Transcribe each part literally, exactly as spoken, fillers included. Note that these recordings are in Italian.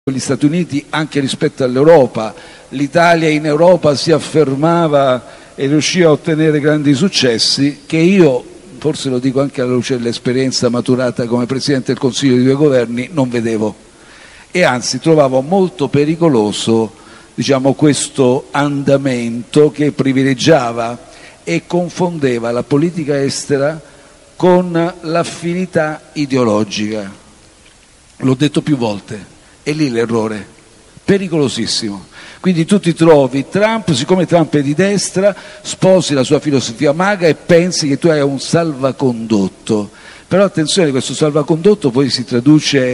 gli Stati Uniti anche rispetto all'Europa. L'Italia in Europa si affermava e riusciva a ottenere grandi successi che io, forse lo dico anche alla luce dell'esperienza maturata come Presidente del Consiglio di due governi, non vedevo. E anzi trovavo molto pericoloso, diciamo, questo andamento che privilegiava e confondeva la politica estera con l'affinità ideologica. L'ho detto più volte. E lì l'errore, pericolosissimo. Quindi tu ti trovi Trump, siccome Trump è di destra, sposi la sua filosofia maga e pensi che tu hai un salvacondotto. Però attenzione, questo salvacondotto poi si traduce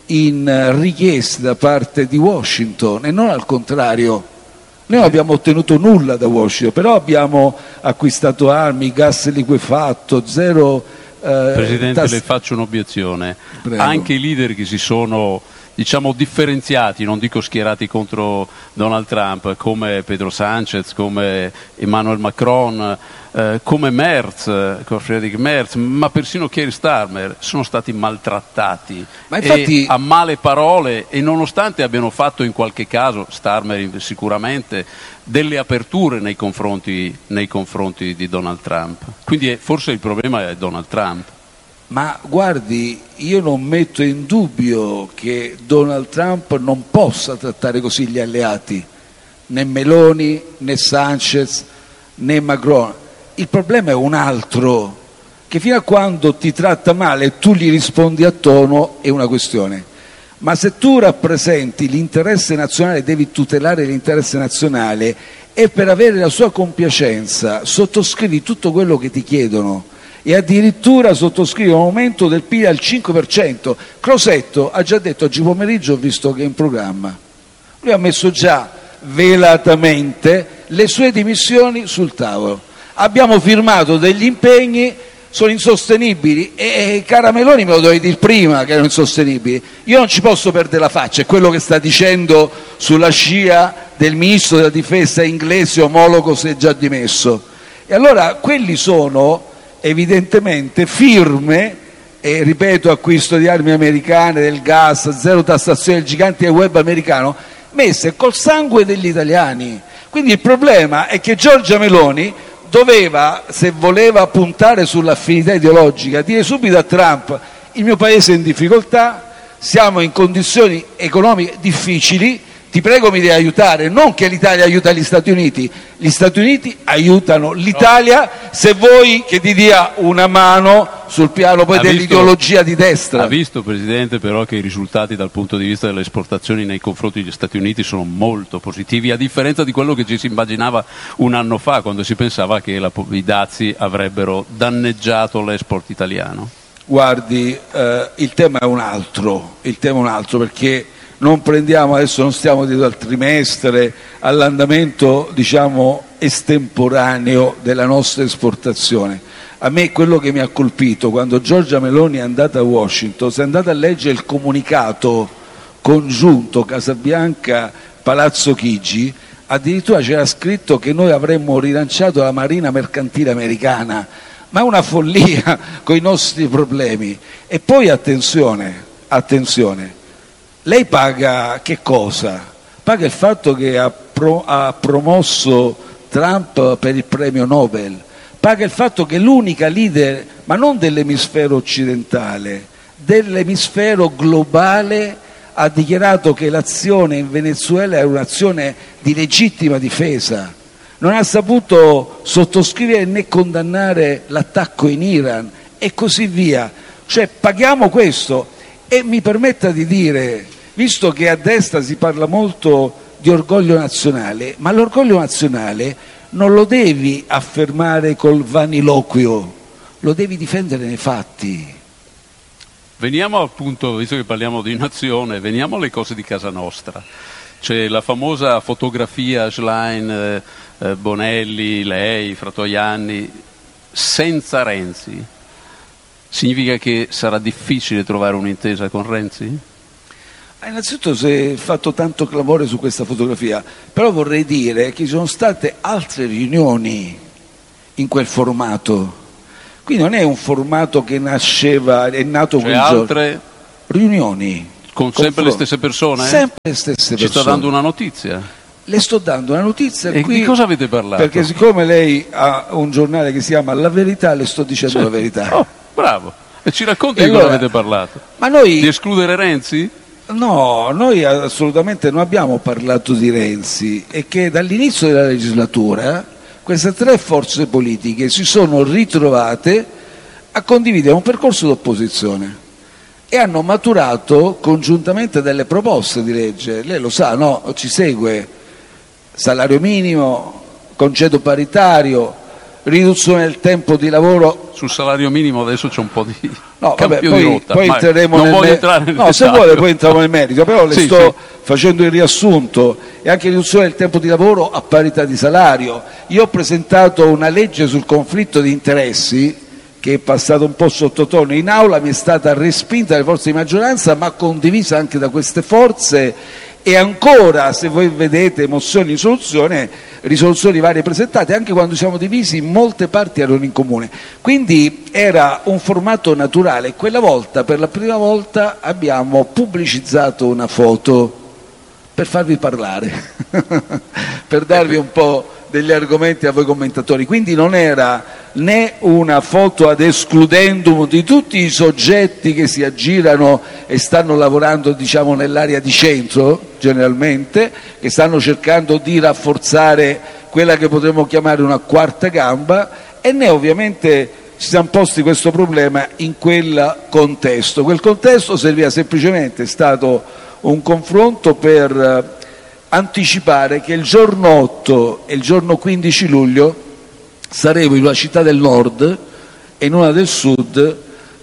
in richieste da parte di Washington e non al contrario. Noi non abbiamo ottenuto nulla da Washington, però abbiamo acquistato armi, gas liquefatto, zero... Eh, Presidente, tas- le faccio un'obiezione. Prego. Anche i leader che si sono, diciamo, differenziati, non dico schierati contro Donald Trump, come Pedro Sánchez, come Emmanuel Macron, eh, come Merz, come Friedrich Merz, ma persino Keir Starmer, sono stati maltrattati ma infatti... e a male parole, e nonostante abbiano fatto in qualche caso, Starmer sicuramente, delle aperture nei confronti, nei confronti di Donald Trump. Quindi è, forse il problema è Donald Trump. Ma guardi, io non metto in dubbio che Donald Trump non possa trattare così gli alleati, né Meloni, né Sánchez, né Macron. Il problema è un altro, che fino a quando ti tratta male e tu gli rispondi a tono è una questione. Ma se tu rappresenti l'interesse nazionale, devi tutelare l'interesse nazionale e per avere la sua compiacenza sottoscrivi tutto quello che ti chiedono e addirittura sottoscrivi un aumento del P I L al cinque per cento. Crosetto ha già detto oggi pomeriggio, ho visto che è in programma, lui ha messo già velatamente le sue dimissioni sul tavolo. Abbiamo firmato degli impegni, sono insostenibili e, e cara Meloni me lo dovevi dire prima che erano insostenibili. Io non ci posso perdere la faccia, è quello che sta dicendo sulla scia del ministro della difesa inglese omologo se è già dimesso. E allora quelli sono evidentemente firme, e ripeto, acquisto di armi americane, del gas, zero tassazione del gigante del web americano, messe col sangue degli italiani. Quindi il problema è che Giorgia Meloni doveva, se voleva puntare sull'affinità ideologica, dire subito a Trump: il mio paese è in difficoltà, siamo in condizioni economiche difficili, ti prego mi devi aiutare, non che l'Italia aiuta gli Stati Uniti, gli Stati Uniti aiutano l'Italia, se vuoi che ti dia una mano sul piano poi ha dell'ideologia visto, di destra. Ha visto, Presidente, però che i risultati dal punto di vista delle esportazioni nei confronti degli Stati Uniti sono molto positivi, a differenza di quello che ci si immaginava un anno fa, quando si pensava che la, i dazi avrebbero danneggiato l'export italiano? Guardi, eh, il tema è un altro, il tema è un altro perché non prendiamo, adesso non stiamo dietro al trimestre, all'andamento, diciamo, estemporaneo della nostra esportazione. A me quello che mi ha colpito quando Giorgia Meloni è andata a Washington, se è andata a leggere il comunicato congiunto Casabianca-Palazzo Chigi, addirittura c'era scritto che noi avremmo rilanciato la marina mercantile americana, ma è una follia con i nostri problemi. E poi attenzione, attenzione, lei paga che cosa? Paga il fatto che ha, pro, ha promosso Trump per il premio Nobel, paga il fatto che l'unica leader, ma non dell'emisfero occidentale, dell'emisfero globale, ha dichiarato che l'azione in Venezuela è un'azione di legittima difesa. Non ha saputo sottoscrivere né condannare l'attacco in Iran e così via. Cioè paghiamo questo. E mi permetta di dire, visto che a destra si parla molto di orgoglio nazionale, ma l'orgoglio nazionale non lo devi affermare col vaniloquio, lo devi difendere nei fatti. Veniamo appunto, visto che parliamo di nazione, veniamo alle cose di casa nostra. C'è la famosa fotografia Schlein, eh, eh, Bonelli, lei, Fratoianni, senza Renzi. Significa che sarà difficile trovare un'intesa con Renzi? Innanzitutto si è fatto tanto clamore su questa fotografia, però vorrei dire che ci sono state altre riunioni in quel formato. Quindi non è un formato che nasceva, è nato cioè quel giorno. altre Riunioni. Con sempre le stesse persone? Sempre le stesse persone. Ci sta dando una notizia? Le sto dando una notizia e qui. Di cosa avete parlato? Perché siccome lei ha un giornale che si chiama La Verità, le sto dicendo sì. La verità. Oh, bravo. E ci racconti e di allora, cosa avete parlato? Ma noi... Di escludere Renzi? No, noi assolutamente non abbiamo parlato di Renzi. È che dall'inizio della legislatura queste tre forze politiche si sono ritrovate a condividere un percorso d'opposizione e hanno maturato congiuntamente delle proposte di legge. Lei lo sa, no? Ci segue: salario minimo, congedo paritario, riduzione del tempo di lavoro. Sul salario minimo adesso c'è un po' di no, cambio vabbè, di poi, rotta. Poi entreremo non nel voglio me- entrare nel no, dettaglio. se vuole poi entriamo nel merito, però le sì, sto sì. facendo il riassunto. E anche riduzione del tempo di lavoro a parità di salario. Io ho presentato una legge sul conflitto di interessi che è passata un po' sottotono in aula, mi è stata respinta dalle forze di maggioranza ma condivisa anche da queste forze, e ancora, se voi vedete mozioni di risoluzione, risoluzioni varie presentate, anche quando siamo divisi molte parti erano in comune, quindi era un formato naturale. Quella volta, per la prima volta, abbiamo pubblicizzato una foto per farvi parlare per darvi un po' degli argomenti a voi commentatori, quindi non era né una foto ad escludendum di tutti i soggetti che si aggirano e stanno lavorando, diciamo, nell'area di centro generalmente, che stanno cercando di rafforzare quella che potremmo chiamare una quarta gamba, e né ovviamente ci siamo posti questo problema in quel contesto. Quel contesto serviva semplicemente, è stato un confronto per anticipare che il giorno otto e il giorno quindici luglio saremo in una città del nord e in una del sud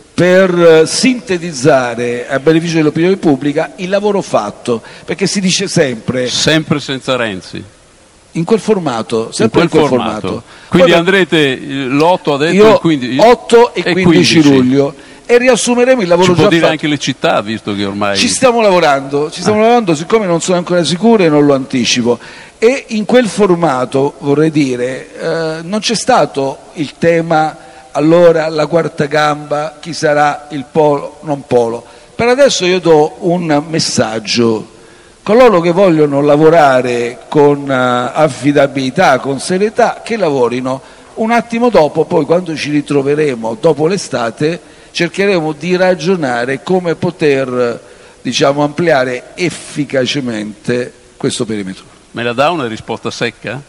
per sintetizzare a beneficio dell'opinione pubblica il lavoro fatto, perché si dice sempre sempre senza Renzi in quel formato, sempre in quel, in quel formato. formato quindi Poi, andrete l'otto, ha detto io, il quindici, otto e quindici luglio, e riassumeremo il lavoro ci già può dire fatto. Anche le città, visto che ormai ci stiamo lavorando ci stiamo ah. lavorando, siccome non sono ancora sicure non lo anticipo. E in quel formato, vorrei dire, eh, non c'è stato il tema allora la quarta gamba, chi sarà il polo, non polo. Per adesso io do un messaggio: coloro che vogliono lavorare con uh, affidabilità, con serietà, che lavorino. Un attimo dopo, poi quando ci ritroveremo dopo l'estate, cercheremo di ragionare come poter, diciamo, ampliare efficacemente questo perimetro. Me la dà una risposta secca?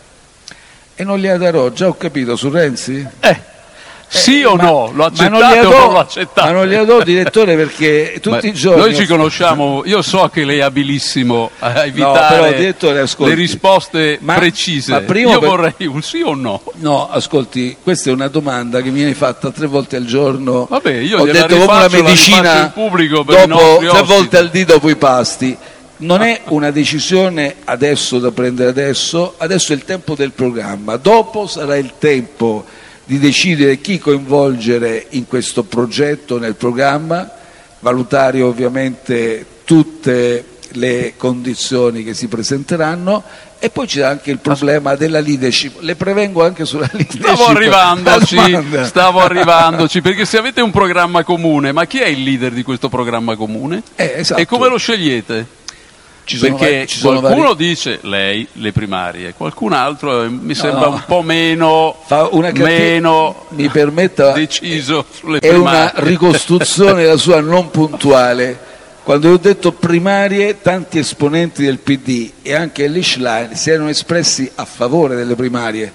E non gliela darò, già ho capito, su Renzi? Eh, sì eh, o ma, no? Lo accettate ma non do, o non lo accettate? Ma non gliela do, direttore, perché tutti ma i giorni... Noi ci conosciamo, io so che lei è abilissimo a evitare no, però, direttore, ascolti, le risposte ma, precise. Ma prima io per... vorrei un sì o no? No, ascolti, questa è una domanda che mi viene fatta tre volte al giorno. Vabbè, io ho detto come una medicina in pubblico per dopo, tre ospiti. volte al dì dopo i pasti. Non è una decisione adesso da prendere adesso, adesso è il tempo del programma, dopo sarà il tempo di decidere chi coinvolgere in questo progetto, nel programma, valutare ovviamente tutte le condizioni che si presenteranno, e poi c'è anche il problema della leadership. Le prevengo anche sulla leadership. Stavo arrivandoci, stavo arrivandoci, perché se avete un programma comune, ma chi è il leader di questo programma comune? Eh, esatto. E come lo scegliete? Ci sono perché vari, ci sono qualcuno vari... dice lei le primarie, qualcun altro eh, mi sembra no, no. un po' meno, Fa una cattiva... meno mi permetta, deciso sulle è primarie. È una ricostruzione la sua non puntuale. Quando io ho detto primarie, tanti esponenti del P D e anche Elly Schlein si erano espressi a favore delle primarie.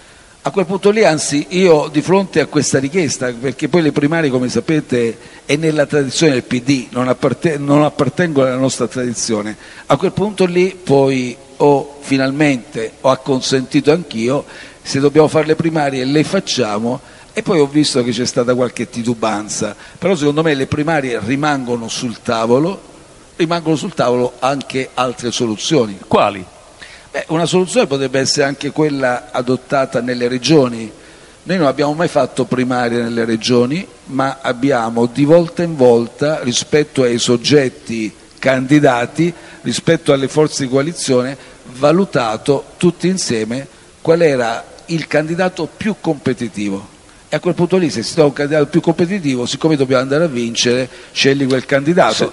A quel punto lì, anzi, io di fronte a questa richiesta, perché poi le primarie, come sapete, è nella tradizione del P D, non, apparte- non appartengono alla nostra tradizione, a quel punto lì poi ho finalmente, ho acconsentito anch'io, se dobbiamo fare le primarie le facciamo, e poi ho visto che c'è stata qualche titubanza, però secondo me le primarie rimangono sul tavolo, rimangono sul tavolo anche altre soluzioni. Quali? Beh, una soluzione potrebbe essere anche quella adottata nelle regioni. Noi non abbiamo mai fatto primarie nelle regioni, ma abbiamo di volta in volta, rispetto ai soggetti candidati, rispetto alle forze di coalizione, valutato tutti insieme qual era il candidato più competitivo. E a quel punto lì, se si trova un candidato più competitivo, siccome dobbiamo andare a vincere, scegli quel candidato. Sì.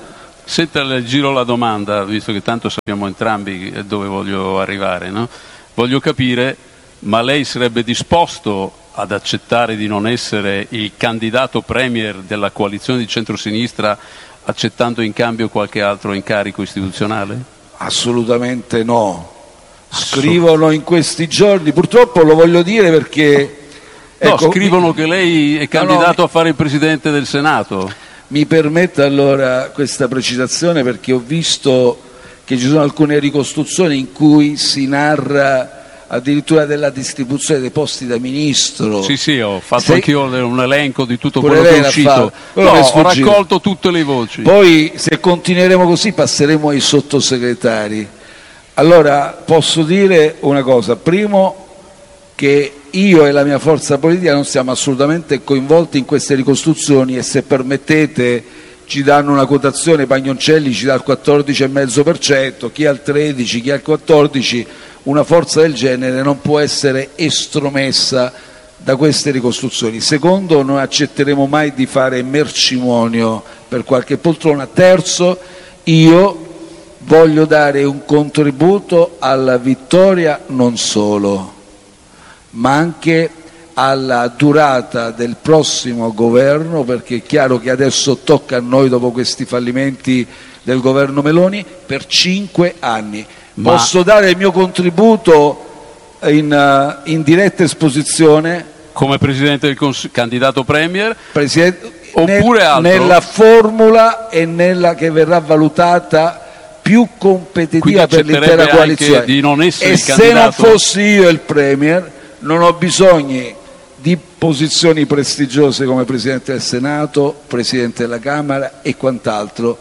Senta, le giro la domanda, visto che tanto sappiamo entrambi dove voglio arrivare, no? Voglio capire, ma lei sarebbe disposto ad accettare di non essere il candidato premier della coalizione di centrosinistra, accettando in cambio qualche altro incarico istituzionale? Assolutamente no. Scrivono in questi giorni, purtroppo lo voglio dire perché... No, ecco, scrivono mi... che lei è candidato no, no, a fare il Presidente del Senato. Mi permetta allora questa precisazione perché ho visto che ci sono alcune ricostruzioni in cui si narra addirittura della distribuzione dei posti da ministro. Sì, sì, ho fatto Se... anch'io un elenco di tutto Pure quello che è lei uscito. No, ho raccolto tutte le voci. Poi, se continueremo così, passeremo ai sottosegretari. Allora, posso dire una cosa. Primo, che io e la mia forza politica non siamo assolutamente coinvolti in queste ricostruzioni e, se permettete, ci danno una quotazione, Pagnoncelli ci dà il quattordici virgola cinque per cento, chi ha il tredici, chi ha il quattordici, una forza del genere non può essere estromessa da queste ricostruzioni. Secondo, non accetteremo mai di fare mercimonio per qualche poltrona. Terzo, io voglio dare un contributo alla vittoria non solo, ma anche alla durata del prossimo governo, perché è chiaro che adesso tocca a noi, dopo questi fallimenti del governo Meloni, per cinque anni. Ma... Posso dare il mio contributo in, uh, in diretta esposizione come Presidente del Consiglio, candidato Premier, Presidente, oppure nel, altro? Nella formula e nella che verrà valutata più competitiva per l'intera coalizione. Di non essere e il se candidato... non fossi io il Premier, non ho bisogno di posizioni prestigiose come Presidente del Senato, Presidente della Camera e quant'altro.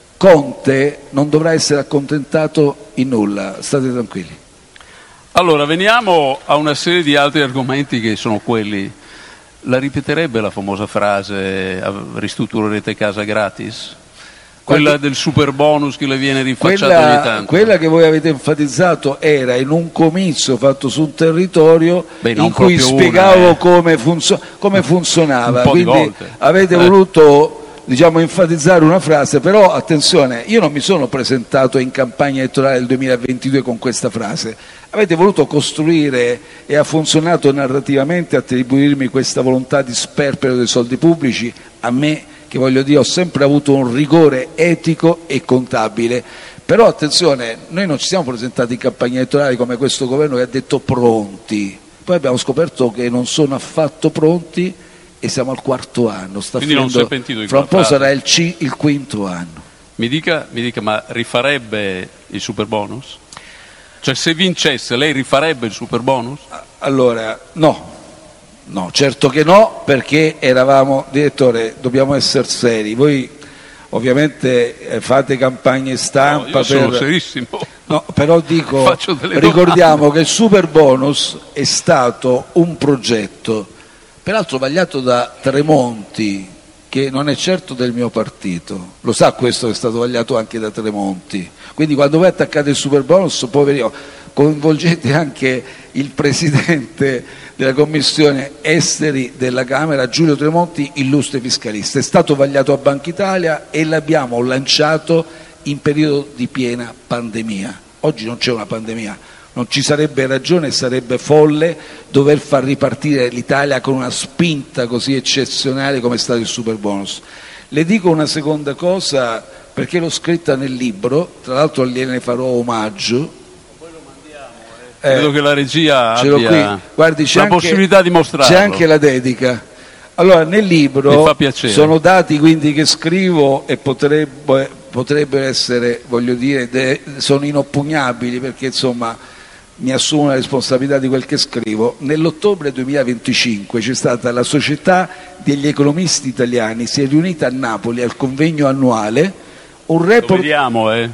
Conte non dovrà essere accontentato in nulla, state tranquilli. Allora, veniamo a una serie di altri argomenti che sono quelli. La ripeterebbe la famosa frase ristrutturerete casa gratis? Quella Qualche... del super bonus che le viene rinfacciata quella, ogni tanto. Quella che voi avete enfatizzato era in un comizio fatto su un territorio Beh, in cui spiegavo una, eh. come, funzio- come funzionava. Quindi avete eh. voluto... diciamo enfatizzare una frase, però attenzione, io non mi sono presentato in campagna elettorale del duemilaventidue con questa frase, avete voluto costruire e ha funzionato narrativamente attribuirmi questa volontà di sperpero dei soldi pubblici, a me che voglio dire ho sempre avuto un rigore etico e contabile, però attenzione, noi non ci siamo presentati in campagna elettorale come questo governo che ha detto pronti, poi abbiamo scoperto che non sono affatto pronti e siamo al quarto anno, sta Quindi finendo, non si è pentito di fra un po' quattro sarà il, C, il quinto anno. Mi dica, mi dica, ma rifarebbe il super bonus? Cioè, se vincesse, lei rifarebbe il super bonus? Allora, no, no, certo che no, perché eravamo, direttore, dobbiamo essere seri, voi ovviamente eh, fate campagne stampa. No, io sono per... serissimo. No, però dico, ricordiamo che il super bonus è stato un progetto, peraltro vagliato da Tremonti, che non è certo del mio partito, lo sa questo che è stato vagliato anche da Tremonti, quindi quando voi attaccate il super bonus, poverino, coinvolgete anche il presidente della commissione esteri della Camera, Giulio Tremonti, illustre fiscalista, è stato vagliato a Banca Italia e l'abbiamo lanciato in periodo di piena pandemia. Oggi non c'è una pandemia, non ci sarebbe ragione e sarebbe folle dover far ripartire l'Italia con una spinta così eccezionale come è stato il super bonus. Le dico una seconda cosa perché l'ho scritta nel libro, tra l'altro gliene farò omaggio. Poi lo mandiamo, eh. Credo che la regia ce l'ho abbia qui. Guardi, c'è la anche, possibilità di mostrarlo. C'è anche la dedica. Allora, nel libro sono dati quindi che scrivo e potrebbe, potrebbero essere, voglio dire, de, sono inoppugnabili perché insomma mi assumo la responsabilità di quel che scrivo. Nell'ottobre duemilaventicinque c'è stata la Società degli Economisti Italiani, si è riunita a Napoli al convegno annuale, un report... Lo vediamo, eh?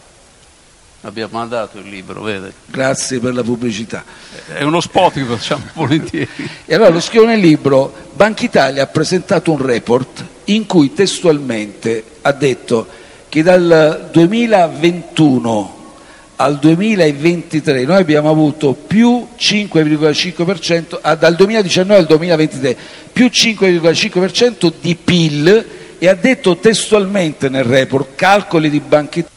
Abbiamo mandato il libro, vede? Grazie per la pubblicità. È uno spot che facciamo volentieri. E allora lo scrivo nel libro, Banca Italia ha presentato un report in cui testualmente ha detto che dal duemilaventuno al duemilaventitré noi abbiamo avuto più cinque virgola cinque per cento, ah, dal duemiladiciannove al duemilaventitré più cinque virgola cinque per cento di P I L e ha detto testualmente nel report, calcoli di Banca Italia.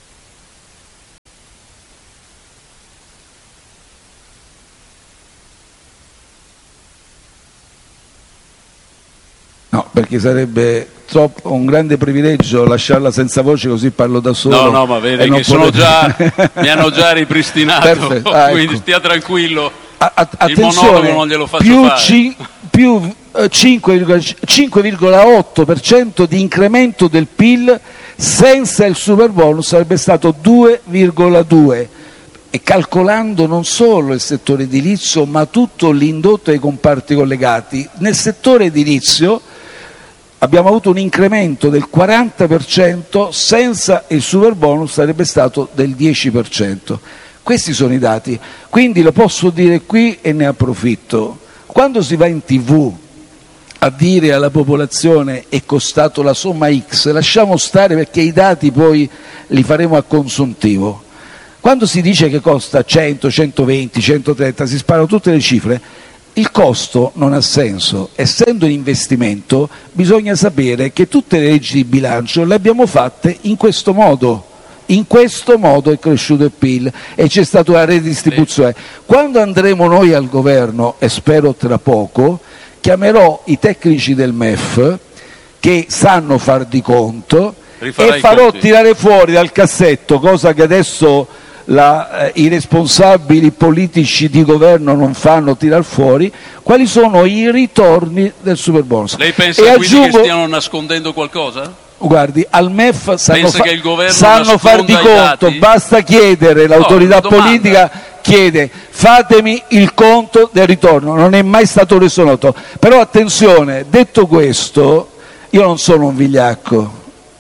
No, perché sarebbe troppo, un grande privilegio lasciarla senza voce, così parlo da solo. No, no, ma vede che sono già, mi hanno già ripristinato, Perfetto. Ah, quindi ecco. stia tranquillo. A, a, il monologo non glielo faccio più fare. Ci, più eh, cinque virgola otto per cento di incremento del P I L senza il superbonus sarebbe stato due virgola due, e calcolando non solo il settore edilizio ma tutto l'indotto ai comparti collegati. Nel settore edilizio abbiamo avuto un incremento del quaranta per cento, senza il superbonus sarebbe stato del dieci per cento. Questi sono i dati, quindi lo posso dire qui e ne approfitto. Quando si va in tivù a dire alla popolazione è costato la somma X, lasciamo stare perché i dati poi li faremo a consuntivo. Quando si dice che costa cento, centoventi, centotrenta, si sparano tutte le cifre, il costo non ha senso. Essendo un investimento bisogna sapere che tutte le leggi di bilancio le abbiamo fatte in questo modo. In questo modo è cresciuto il P I L e c'è stata una redistribuzione. Quando andremo noi al governo, e spero tra poco, chiamerò i tecnici del M E F che sanno far di conto Rifarai e farò conti. tirare fuori dal cassetto, cosa che adesso la, eh, i responsabili politici di governo non fanno tirar fuori, quali sono i ritorni del superbonus. Lei pensa E quindi aggiungo, che stiano nascondendo qualcosa? Guardi, al M E F sanno, Pensa fa- che il governo sanno far di nasconda i conto, dati? basta chiedere, l'autorità No, domanda. politica chiede fatemi il conto del ritorno, non è mai stato reso noto. Però attenzione, detto questo, io non sono un vigliacco,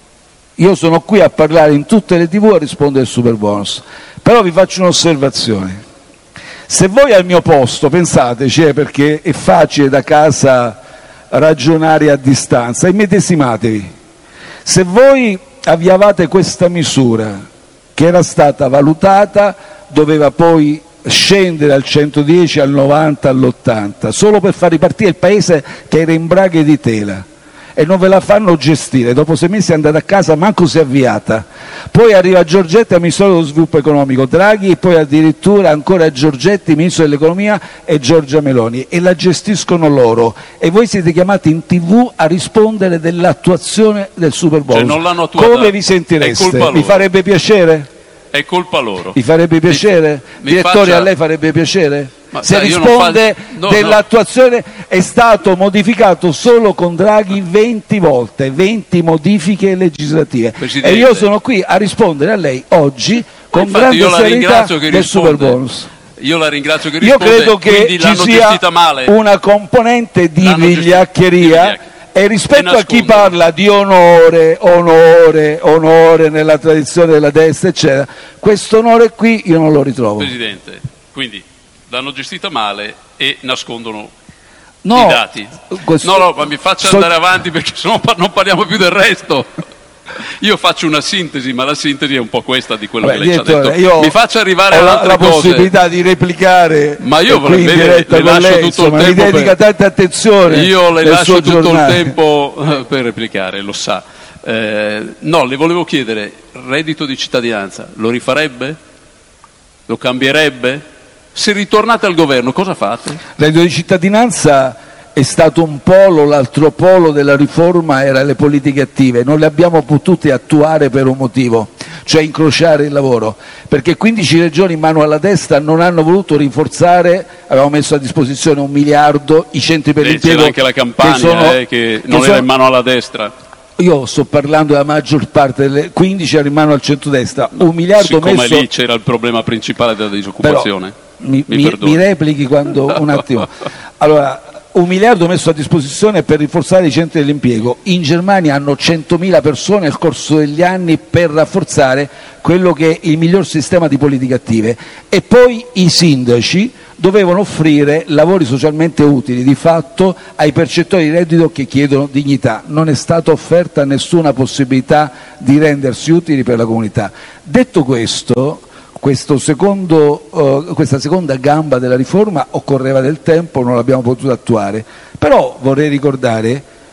io sono qui a parlare in tutte le tivù a rispondere al superbonus, però vi faccio un'osservazione. Se voi al mio posto, pensateci, eh, perché è facile da casa ragionare a distanza, immedesimatevi. Se voi avviavate questa misura che era stata valutata, doveva poi scendere al centodieci, al novanta, all'ottanta, solo per far ripartire il paese che era in braghe di tela, e non ve la fanno gestire. Dopo sei mesi è andata a casa, manco si è avviata. Poi arriva Giorgetti, Ministro dello Sviluppo Economico, Draghi, e poi addirittura ancora Giorgetti, Ministro dell'Economia, e Giorgia Meloni, e la gestiscono loro. E voi siete chiamati in tivù a rispondere dell'attuazione del superbonus. Cioè non l'hanno attuata. Come vi È sentireste? colpa loro. Vi farebbe piacere? È colpa loro. Vi farebbe piacere? Mi- mi Direttore, faccia- a lei farebbe piacere? Ma Se sai, io non risponde faccio- no, dell'attuazione, è stato modificato solo con Draghi venti volte, venti modifiche legislative. Presidente. E io sono qui a rispondere a lei oggi con Infatti grande io la serietà ringrazio che del risponde. superbonus. Io la ringrazio che Io risponde. credo che quindi ci l'hanno sia gestita male. una componente di L'hanno gestita- vigliaccheria, di vigliaccheria. e rispetto E a chi nascondono. parla di onore, onore, onore nella tradizione della destra, eccetera, questo onore qui io non lo ritrovo. Presidente, quindi l'hanno gestita male e nascondono No, i dati. questo- No, no, ma mi faccia so- andare avanti perché sennò pa- non parliamo più del resto. Io faccio una sintesi, ma la sintesi è un po' questa di quello Vabbè, che lei ci ha direttore, detto. io Mi faccia arrivare ho ad la, altre la cose. possibilità di replicare, Ma io e qui in vede, diretta le con lascio lei, tutto insomma, il mi tempo dedica per- tanta attenzione Io le nel lascio suo tutto giornale. il tempo eh, per replicare, lo sa. Eh, no, le volevo chiedere, reddito di cittadinanza, lo rifarebbe? Lo cambierebbe? Se ritornate al governo, cosa fate? Il reddito di cittadinanza è stato un polo, l'altro polo della riforma era le politiche attive, non le abbiamo potute attuare per un motivo, cioè incrociare il lavoro, perché quindici regioni in mano alla destra non hanno voluto rinforzare, avevamo messo a disposizione un miliardo, i centri per Eh, l'impiego c'era anche la Campania, che sono- eh, che che non era sono- in mano alla destra. Io sto parlando della maggior parte delle quindici era in mano al centrodestra, un miliardo Siccome messo. lì c'era il problema principale della disoccupazione. Però, mi, Mi mi- perdoni. mi replichi quando un attimo. Allora, un miliardo messo a disposizione per rinforzare i centri dell'impiego. In Germania hanno centomila persone nel corso degli anni per rafforzare quello che è il miglior sistema di politiche attive. E poi i sindaci dovevano offrire lavori socialmente utili di fatto ai percettori di reddito che chiedono dignità. Non è stata offerta nessuna possibilità di rendersi utili per la comunità. Detto questo, questo secondo, uh, questa seconda gamba della riforma occorreva del tempo, non l'abbiamo potuta attuare, però vorrei ricordare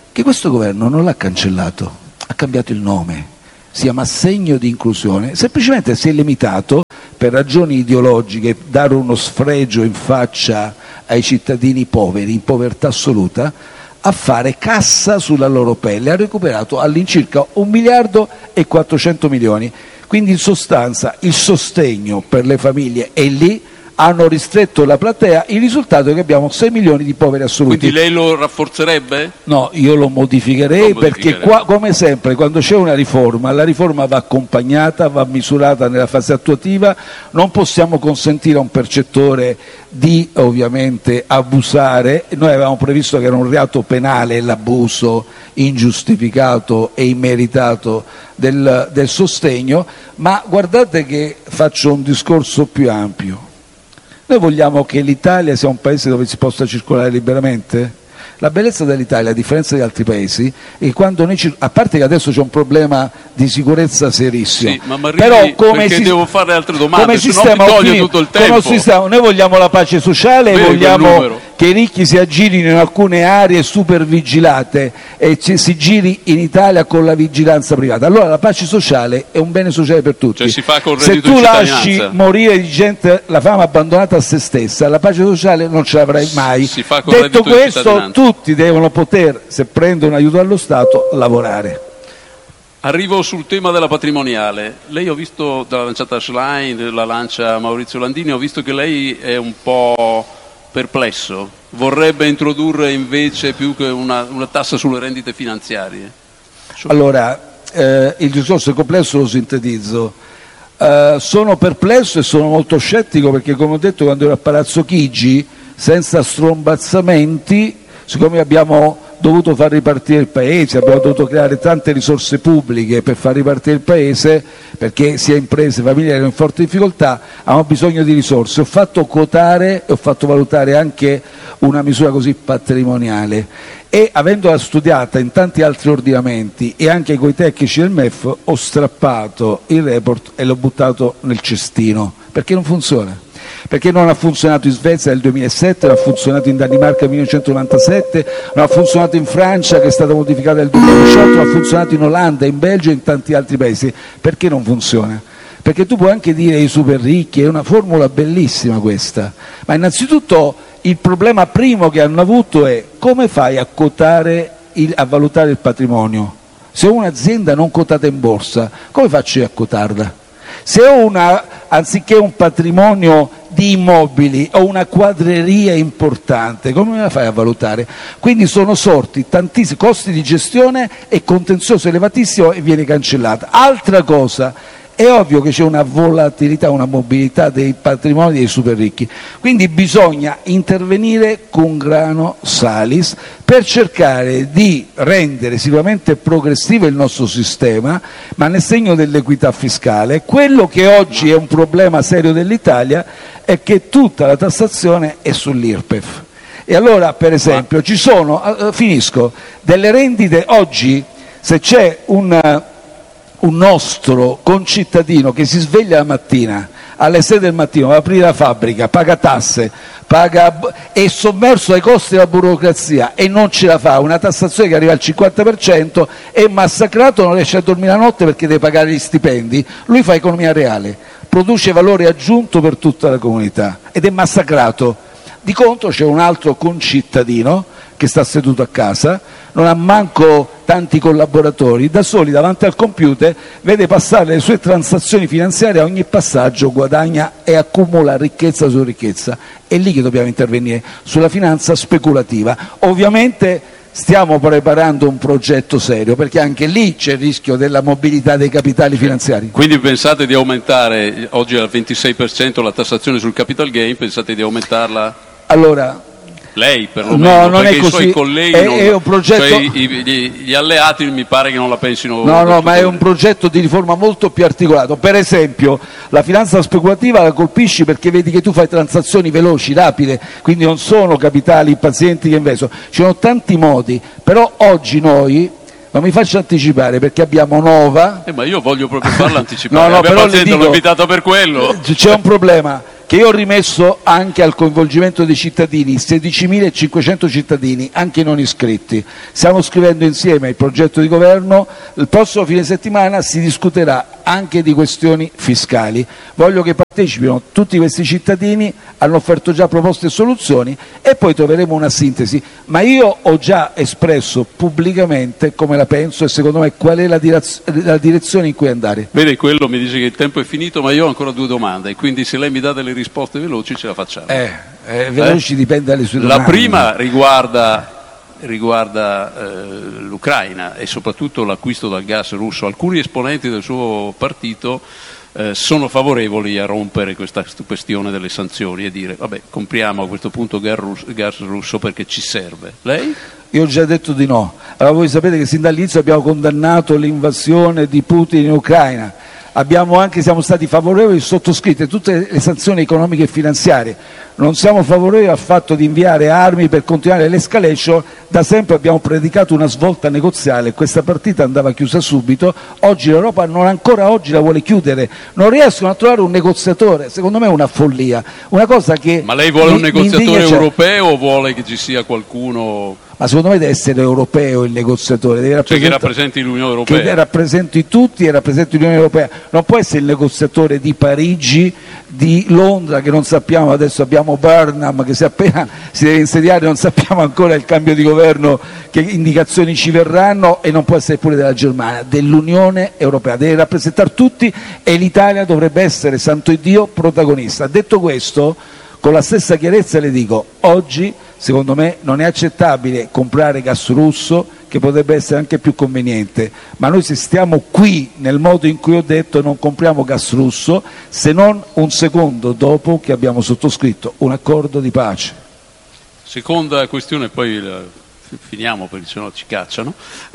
che questo governo non l'ha cancellato, ha cambiato il nome, si chiama assegno di inclusione, semplicemente si è limitato, per ragioni ideologiche, dare uno sfregio in faccia ai cittadini poveri, in povertà assoluta, a fare cassa sulla loro pelle, ha recuperato all'incirca un miliardo e quattrocento milioni, quindi in sostanza il sostegno per le famiglie è lì, hanno ristretto la platea, il risultato è che abbiamo sei milioni di poveri assoluti. Quindi lei lo rafforzerebbe? No, io lo modificherei, lo perché qua, come sempre quando c'è una riforma, la riforma va accompagnata, va misurata nella fase attuativa, non possiamo consentire a un percettore di ovviamente abusare, noi avevamo previsto che era un reato penale l'abuso ingiustificato e immeritato del, del sostegno, ma guardate che faccio un discorso più ampio. Noi vogliamo che l'Italia sia un paese dove si possa circolare liberamente? La bellezza dell'Italia, a differenza di altri paesi, è che quando noi, a parte che adesso c'è un problema di sicurezza serissimo, sì, ma però come perché si, devo fare altre domande, come se sistema, no mi toglie finito, tutto il tempo. Sistema, noi vogliamo la pace sociale, Vedi vogliamo che i ricchi si aggirino in alcune aree super vigilate e ci, si giri in Italia con la vigilanza privata. Allora la pace sociale è un bene sociale per tutti. Cioè si fa col Se reddito tu di lasci cittadinanza. morire di gente la fame abbandonata a se stessa, la pace sociale non ce l'avrai mai. Si fa col Detto reddito di questo, cittadinanza. tutti devono poter, se prendono aiuto dallo Stato, lavorare. Arrivo sul tema della patrimoniale. Lei, ho visto dalla lanciata Schlein, la lancia Maurizio Landini, ho visto che lei è un po' perplesso, vorrebbe introdurre invece più che una, una tassa sulle rendite finanziarie. Allora, eh, il discorso è complesso, lo sintetizzo. Eh, sono perplesso e sono molto scettico perché, come ho detto quando ero a Palazzo Chigi, senza strombazzamenti, siccome abbiamo dovuto far ripartire il paese, abbiamo dovuto creare tante risorse pubbliche per far ripartire il paese, perché sia imprese, famiglie erano in forte difficoltà, hanno bisogno di risorse. Ho fatto quotare e ho fatto valutare anche una misura così patrimoniale e, avendola studiata in tanti altri ordinamenti e anche coi tecnici del M E F, ho strappato il report e l'ho buttato nel cestino, perché non funziona. Perché non ha funzionato in Svezia nel duemilasette, non ha funzionato in Danimarca nel millenovecentonovantasette, non ha funzionato in Francia che è stata modificata nel duemiladiciotto, non ha funzionato in Olanda, in Belgio e in tanti altri paesi. Perché non funziona? Perché tu puoi anche dire ai super ricchi, è una formula bellissima questa, ma innanzitutto il problema primo che hanno avuto è: come fai a quotare, il, a valutare il patrimonio? Se ho un'azienda non quotata in borsa, come faccio io a quotarla? Se ho una, anziché un patrimonio di immobili, ho una quadreria importante, come la fai a valutare? Quindi sono sorti tantissimi costi di gestione e contenzioso elevatissimo e viene cancellata. Altra cosa, è ovvio che c'è una volatilità, una mobilità dei patrimoni dei super ricchi, quindi bisogna intervenire con grano salis per cercare di rendere sicuramente progressivo il nostro sistema, ma nel segno dell'equità fiscale. Quello che oggi è un problema serio dell'Italia è che tutta la tassazione è sull'I R P E F. E allora, per esempio, ci sono, uh, finisco, delle rendite oggi, se c'è un... un nostro concittadino che si sveglia la mattina alle sei del mattino, va ad aprire la fabbrica, paga tasse, paga, è sommerso ai costi della burocrazia e non ce la fa, una tassazione che arriva al cinquanta per cento, è massacrato, non riesce a dormire la notte perché deve pagare gli stipendi, lui fa economia reale, produce valore aggiunto per tutta la comunità ed è massacrato. Di contro c'è un altro concittadino che sta seduto a casa, non ha manco tanti collaboratori, da soli davanti al computer vede passare le sue transazioni finanziarie, a ogni passaggio guadagna e accumula ricchezza su ricchezza. È lì che dobbiamo intervenire, sulla finanza speculativa. Ovviamente stiamo preparando un progetto serio, perché anche lì c'è il rischio della mobilità dei capitali finanziari. Quindi pensate di aumentare, oggi è al ventisei per cento la tassazione sul capital gain, pensate di aumentarla? Allora, lei perlomeno, no, non perché è così. i suoi colleghi, è, non, è un progetto... cioè, i, gli, gli alleati mi pare che non la pensino. No, no, ma è un progetto di riforma molto più articolato. Per esempio, la finanza speculativa la colpisci perché vedi che tu fai transazioni veloci, rapide, quindi non sono capitali pazienti che investono. Ci sono tanti modi, però oggi noi, ma mi faccio anticipare perché abbiamo Nova... Eh, ma io voglio proprio farla anticipare, no, no, abbiamo però paziente, le dico, l'ho invitato per quello. C'è un problema. che io ho rimesso anche al coinvolgimento dei cittadini, sedicimilacinquecento cittadini, anche non iscritti. Stiamo scrivendo insieme il progetto di governo, il prossimo fine settimana si discuterà anche di questioni fiscali. Voglio che partecipino tutti questi cittadini, hanno offerto già proposte e soluzioni e poi troveremo una sintesi, ma io ho già espresso pubblicamente come la penso e secondo me qual è la, direz- la direzione in cui andare. Vede, quello mi dice che il tempo è finito, ma io ho ancora due domande, quindi se lei mi dà delle risposte veloci ce la facciamo. Eh, eh, veloci eh? Dipende dalle sue domande. La prima riguarda... riguarda eh, l'Ucraina e soprattutto l'acquisto del gas russo. Alcuni esponenti del suo partito eh, sono favorevoli a rompere questa questione delle sanzioni e dire vabbè, compriamo a questo punto gas russo, gas russo perché ci serve. Lei? Io ho già detto di no. Allora voi sapete che sin dall'inizio abbiamo condannato l'invasione di Putin in Ucraina. Abbiamo anche, siamo stati favorevoli a sottoscritte tutte le sanzioni economiche e finanziarie, non siamo favorevoli al fatto di inviare armi per continuare l'escalation. Da sempre abbiamo predicato una svolta negoziale, questa partita andava chiusa subito, oggi l'Europa non ancora oggi la vuole chiudere, non riescono a trovare un negoziatore, secondo me è una follia, una cosa che... Ma lei vuole mi, un negoziatore europeo cioè... o vuole che ci sia qualcuno... Ma secondo me deve essere europeo il negoziatore, deve cioè che rappresenti l'Unione Europea. Che rappresenti tutti e rappresenti l'Unione Europea. Non può essere il negoziatore di Parigi, di Londra, che non sappiamo, adesso abbiamo Burnham che si appena si deve insediare, non sappiamo ancora il cambio di governo, che indicazioni ci verranno, e non può essere pure della Germania, dell'Unione Europea, deve rappresentare tutti e l'Italia dovrebbe essere, santo Dio, protagonista. Detto questo, con la stessa chiarezza le dico, oggi secondo me non è accettabile comprare gas russo, che potrebbe essere anche più conveniente, ma noi se stiamo qui nel modo in cui ho detto non compriamo gas russo se non un secondo dopo che abbiamo sottoscritto un accordo di pace. Seconda questione, poi la, finiamo perché sennò ci cacciano,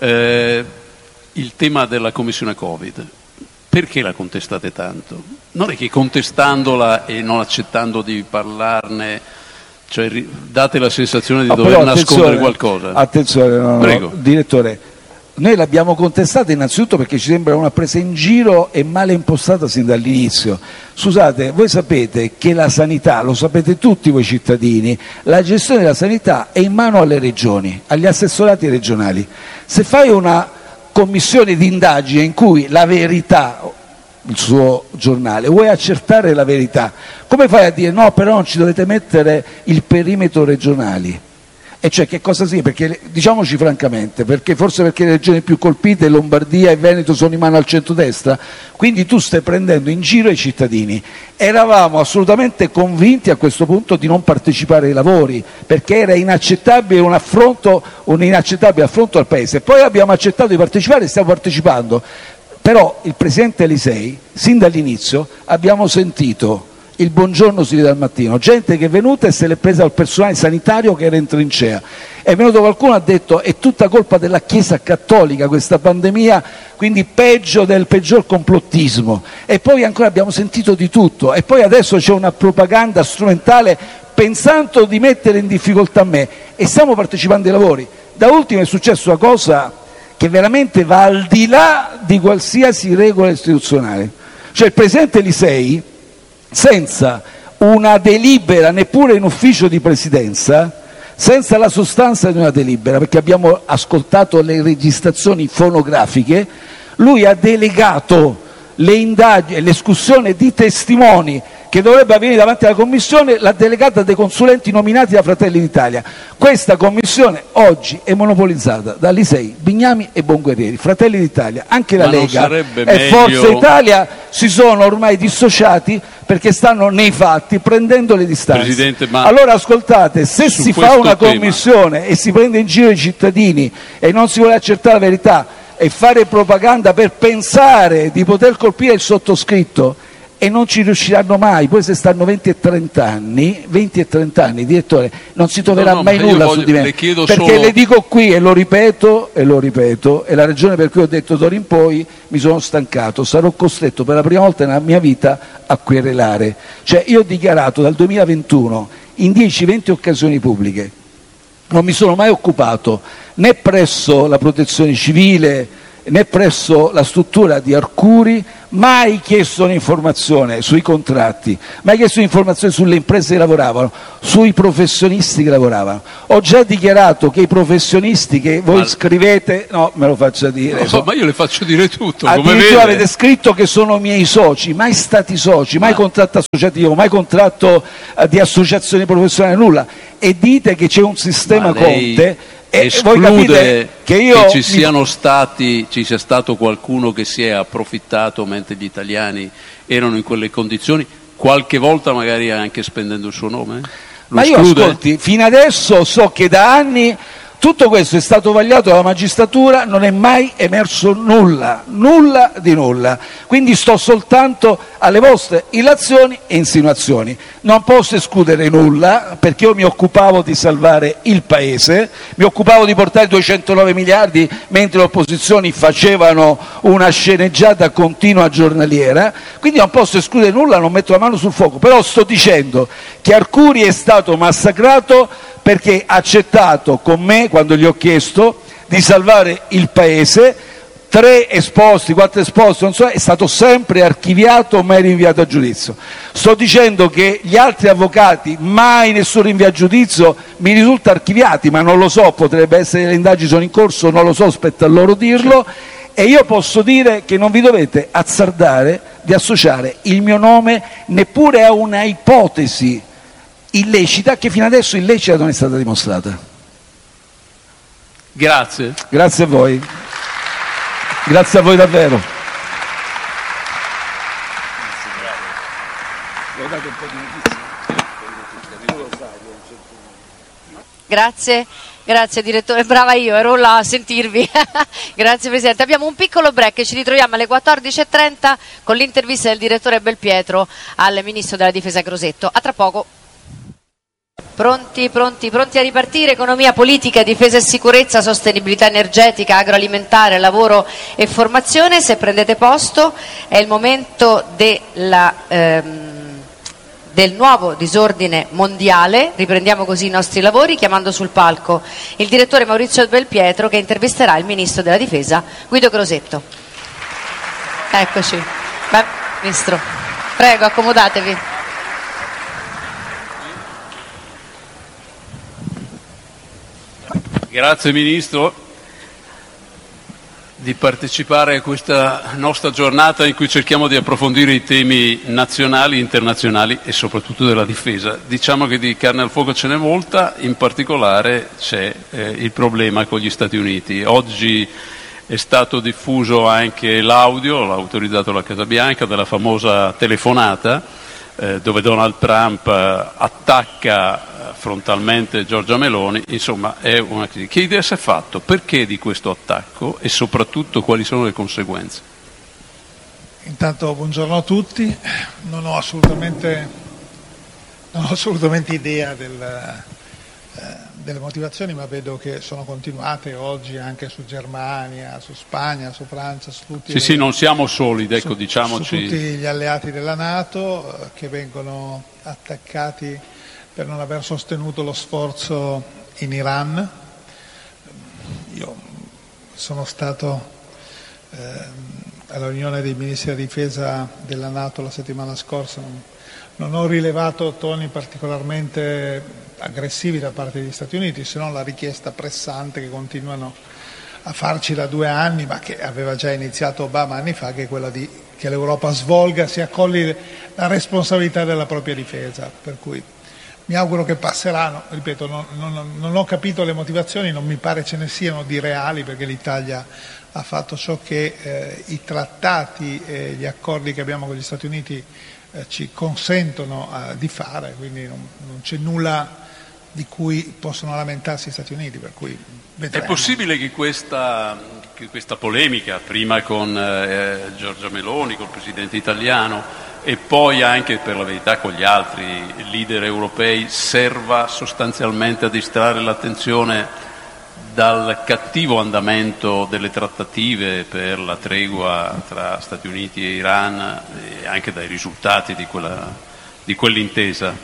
eh, il tema della commissione Covid. Perché la contestate tanto? Non è che contestandola e non accettando di parlarne, cioè date la sensazione di no, dover nascondere qualcosa. Attenzione, no, no, direttore, noi l'abbiamo contestata innanzitutto perché ci sembra una presa in giro e male impostata sin dall'inizio. Scusate, voi sapete che la sanità, lo sapete tutti voi cittadini, la gestione della sanità è in mano alle regioni, agli assessorati regionali. Se fai una commissione di indagine in cui la Verità, il suo giornale, vuoi accertare la verità, come fai a dire no, però non ci dovete mettere il perimetro regionali? E cioè che cosa sia? Perché diciamoci francamente, perché forse perché le regioni più colpite, Lombardia e Veneto, sono in mano al centrodestra, quindi tu stai prendendo in giro i cittadini. Eravamo assolutamente convinti a questo punto di non partecipare ai lavori, perché era inaccettabile un affronto, un inaccettabile affronto al Paese. Poi abbiamo accettato di partecipare e stiamo partecipando. Però il Presidente Lisei, sin dall'inizio, abbiamo sentito il buongiorno si vede al mattino, gente che è venuta e se l'è presa al personale sanitario che era in trincea. È venuto qualcuno e ha detto è tutta colpa della Chiesa Cattolica questa pandemia, quindi peggio del peggior complottismo. E poi ancora abbiamo sentito di tutto. E poi adesso c'è una propaganda strumentale pensando di mettere in difficoltà me. E stiamo partecipando ai lavori. Da ultimo è successa una cosa che veramente va al di là di qualsiasi regola istituzionale. Cioè il Presidente Lisei, senza una delibera neppure in ufficio di presidenza, senza la sostanza di una delibera, perché abbiamo ascoltato le registrazioni fonografiche, lui ha delegato le indagini, l'escussione di testimoni che dovrebbe avvenire davanti alla Commissione, l'ha delegata dei consulenti nominati da Fratelli d'Italia. Questa Commissione oggi è monopolizzata da Lisei, Bignami e Bonguerrieri. Fratelli d'Italia, anche la Ma Lega e meglio... Forza Italia si sono ormai dissociati perché stanno nei fatti prendendo le distanze. Ma allora ascoltate, se si fa una commissione tema... e si prende in giro i cittadini e non si vuole accertare la verità e fare propaganda per pensare di poter colpire il sottoscritto, e non ci riusciranno mai, poi se stanno venti e trenta anni, venti e trenta anni, direttore, non si troverà no, no, mai nulla voglio, su di me, le perché solo... le dico qui e lo ripeto e lo ripeto, è la ragione per cui ho detto d'ora in poi mi sono stancato, sarò costretto per la prima volta nella mia vita a querelare. Cioè io ho dichiarato dal duemilaventuno in dieci venti occasioni pubbliche, non mi sono mai occupato né presso la protezione civile né presso la struttura di Arcuri mai chiesto un'informazione sui contratti, mai chiesto un'informazione sulle imprese che lavoravano, sui professionisti che lavoravano. Ho già dichiarato che i professionisti che voi ma... scrivete, no, me lo faccia dire. No, so, ma io le faccio dire tutto. Addirittura avete scritto che sono miei soci, mai stati soci, mai ma... contratto associativo, mai contratto uh, di associazione professionale, nulla. E dite che c'è un sistema Conte. E esclude voi capite che, io che ci siano mi... stati, ci sia stato qualcuno che si è approfittato mentre gli italiani erano in quelle condizioni, qualche volta magari anche spendendo il suo nome? Lo Ma esclude? Io ascolti, fino adesso so che da anni tutto questo è stato vagliato dalla magistratura, non è mai emerso nulla, nulla di nulla. Quindi sto soltanto alle vostre illazioni e insinuazioni. Non posso escludere nulla, perché io mi occupavo di salvare il Paese, mi occupavo di portare duecentonove miliardi mentre le opposizioni facevano una sceneggiata continua giornaliera, quindi non posso escludere nulla, non metto la mano sul fuoco. Però sto dicendo che Arcuri è stato massacrato perché ha accettato con me, quando gli ho chiesto, di salvare il Paese. Tre esposti, quattro esposti, non so, è stato sempre archiviato, mai rinviato a giudizio. Sto dicendo che gli altri avvocati, mai nessun rinvio a giudizio, mi risulta archiviati, ma non lo so, potrebbe essere che le indagini sono in corso, non lo so, spetta a loro dirlo. E io posso dire che non vi dovete azzardare di associare il mio nome neppure a una ipotesi illecita, che fino adesso illecita non è stata dimostrata. Grazie. Grazie a voi. Grazie a voi davvero. Grazie, grazie direttore, brava io, ero là a sentirvi. Grazie Presidente. Abbiamo un piccolo break e ci ritroviamo alle quattordici e trenta con l'intervista del direttore Belpietro al Ministro della Difesa Crosetto. A tra poco. Pronti, pronti, pronti a ripartire? Economia, politica, difesa e sicurezza, sostenibilità energetica, agroalimentare, lavoro e formazione. Se prendete posto è il momento della, ehm, del nuovo disordine mondiale. Riprendiamo così i nostri lavori chiamando sul palco il direttore Maurizio Belpietro, che intervisterà il Ministro della Difesa Guido Crosetto. Eccoci. Beh, Ministro, prego, accomodatevi. Grazie Ministro di partecipare a questa nostra giornata in cui cerchiamo di approfondire i temi nazionali, internazionali e soprattutto della difesa. Diciamo che di carne al fuoco ce n'è molta, in particolare c'è eh, il problema con gli Stati Uniti. Oggi è stato diffuso anche l'audio, l'ha autorizzato la Casa Bianca, della famosa telefonata eh, dove Donald Trump eh, attacca frontalmente Giorgia Meloni. Insomma, è una crisi. Che idea si è fatto? Perché di questo attacco e soprattutto quali sono le conseguenze? Intanto buongiorno a tutti, non ho assolutamente, non ho assolutamente idea del, eh, delle motivazioni, ma vedo che sono continuate oggi anche su Germania, su Spagna, su Francia, su tutti, sì, le, sì, non siamo soli, ecco, su, diciamoci. su tutti gli alleati della NATO eh, che vengono attaccati per non aver sostenuto lo sforzo in Iran. Io sono stato eh, alla riunione dei ministri della difesa della NATO la settimana scorsa, non, non ho rilevato toni particolarmente aggressivi da parte degli Stati Uniti, se non la richiesta pressante che continuano a farci da due anni, ma che aveva già iniziato Obama anni fa, che è quella di che l'Europa svolga, si accogli la responsabilità della propria difesa. Per cui mi auguro che passeranno, ripeto, non, non, non ho capito le motivazioni, non mi pare ce ne siano di reali, perché l'Italia ha fatto ciò che eh, i trattati e gli accordi che abbiamo con gli Stati Uniti eh, ci consentono eh, di fare, quindi non, non c'è nulla di cui possono lamentarsi gli Stati Uniti, per cui vedremo. È possibile che questa, che questa polemica, prima con eh, Giorgia Meloni, col Presidente italiano, e poi anche per la verità con gli altri leader europei, serva sostanzialmente a distrarre l'attenzione dal cattivo andamento delle trattative per la tregua tra Stati Uniti e Iran e anche dai risultati di, quella, di quell'intesa?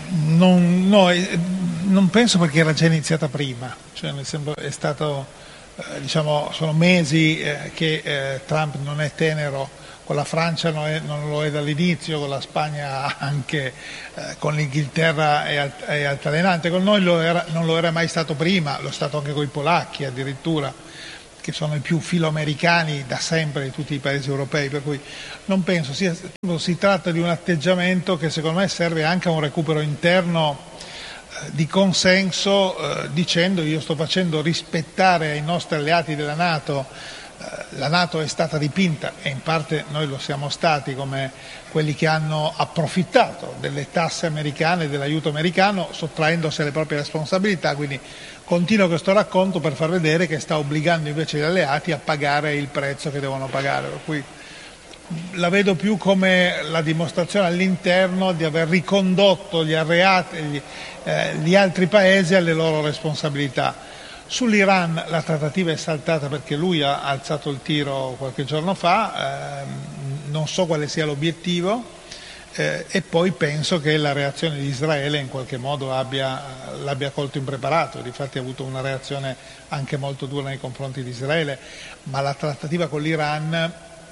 Non, no, non penso, perché era già iniziata prima, cioè mi sembra è stato eh, diciamo, sono mesi eh, che eh, Trump non è tenero, con la Francia non, è, non lo è dall'inizio, con la Spagna anche, eh, con l'Inghilterra è, alt- è altalenante, con noi lo era, non lo era mai stato prima, lo è stato anche con i polacchi addirittura, che sono i più filoamericani da sempre di tutti i paesi europei, per cui non penso sia, si tratta di un atteggiamento che secondo me serve anche a un recupero interno eh, di consenso, eh, dicendo io sto facendo rispettare ai nostri alleati della NATO. eh, la NATO è stata dipinta, e in parte noi lo siamo stati, come quelli che hanno approfittato delle tasse americane, dell'aiuto americano, sottraendosi alle proprie responsabilità, quindi continuo questo racconto per far vedere che sta obbligando invece gli alleati a pagare il prezzo che devono pagare, per cui la vedo più come la dimostrazione all'interno di aver ricondotto gli, alleati, gli, eh, gli altri paesi alle loro responsabilità. Sull'Iran la trattativa è saltata perché lui ha alzato il tiro qualche giorno fa, ehm, non so quale sia l'obiettivo. Eh, e poi penso che la reazione di Israele in qualche modo abbia, l'abbia colto impreparato, difatti ha avuto una reazione anche molto dura nei confronti di Israele, ma la trattativa con l'Iran eh,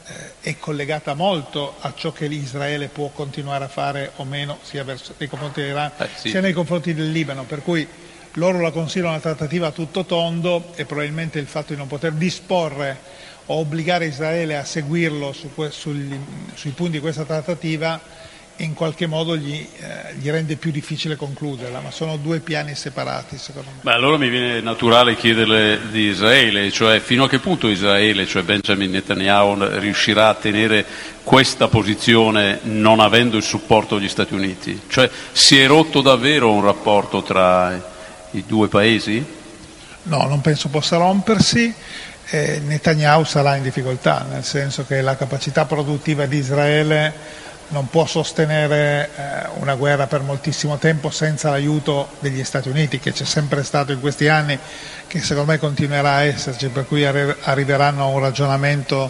è collegata molto a ciò che Israele può continuare a fare o meno sia verso, nei confronti dell'Iran eh, sì. sia nei confronti del Libano, per cui loro la considerano una trattativa a tutto tondo e probabilmente il fatto di non poter disporre o obbligare Israele a seguirlo su que- sugli, sui punti di questa trattativa in qualche modo gli, eh, gli rende più difficile concluderla, ma sono due piani separati secondo me. Beh, allora mi viene naturale chiederle di Israele, cioè fino a che punto Israele, cioè Benjamin Netanyahu, riuscirà a tenere questa posizione non avendo il supporto degli Stati Uniti? Cioè si è rotto davvero un rapporto tra i due paesi? No, non penso possa rompersi. Eh, Netanyahu sarà in difficoltà, nel senso che la capacità produttiva di Israele non può sostenere eh, una guerra per moltissimo tempo senza l'aiuto degli Stati Uniti, che c'è sempre stato in questi anni, che secondo me continuerà a esserci, per cui arri- arriveranno a un ragionamento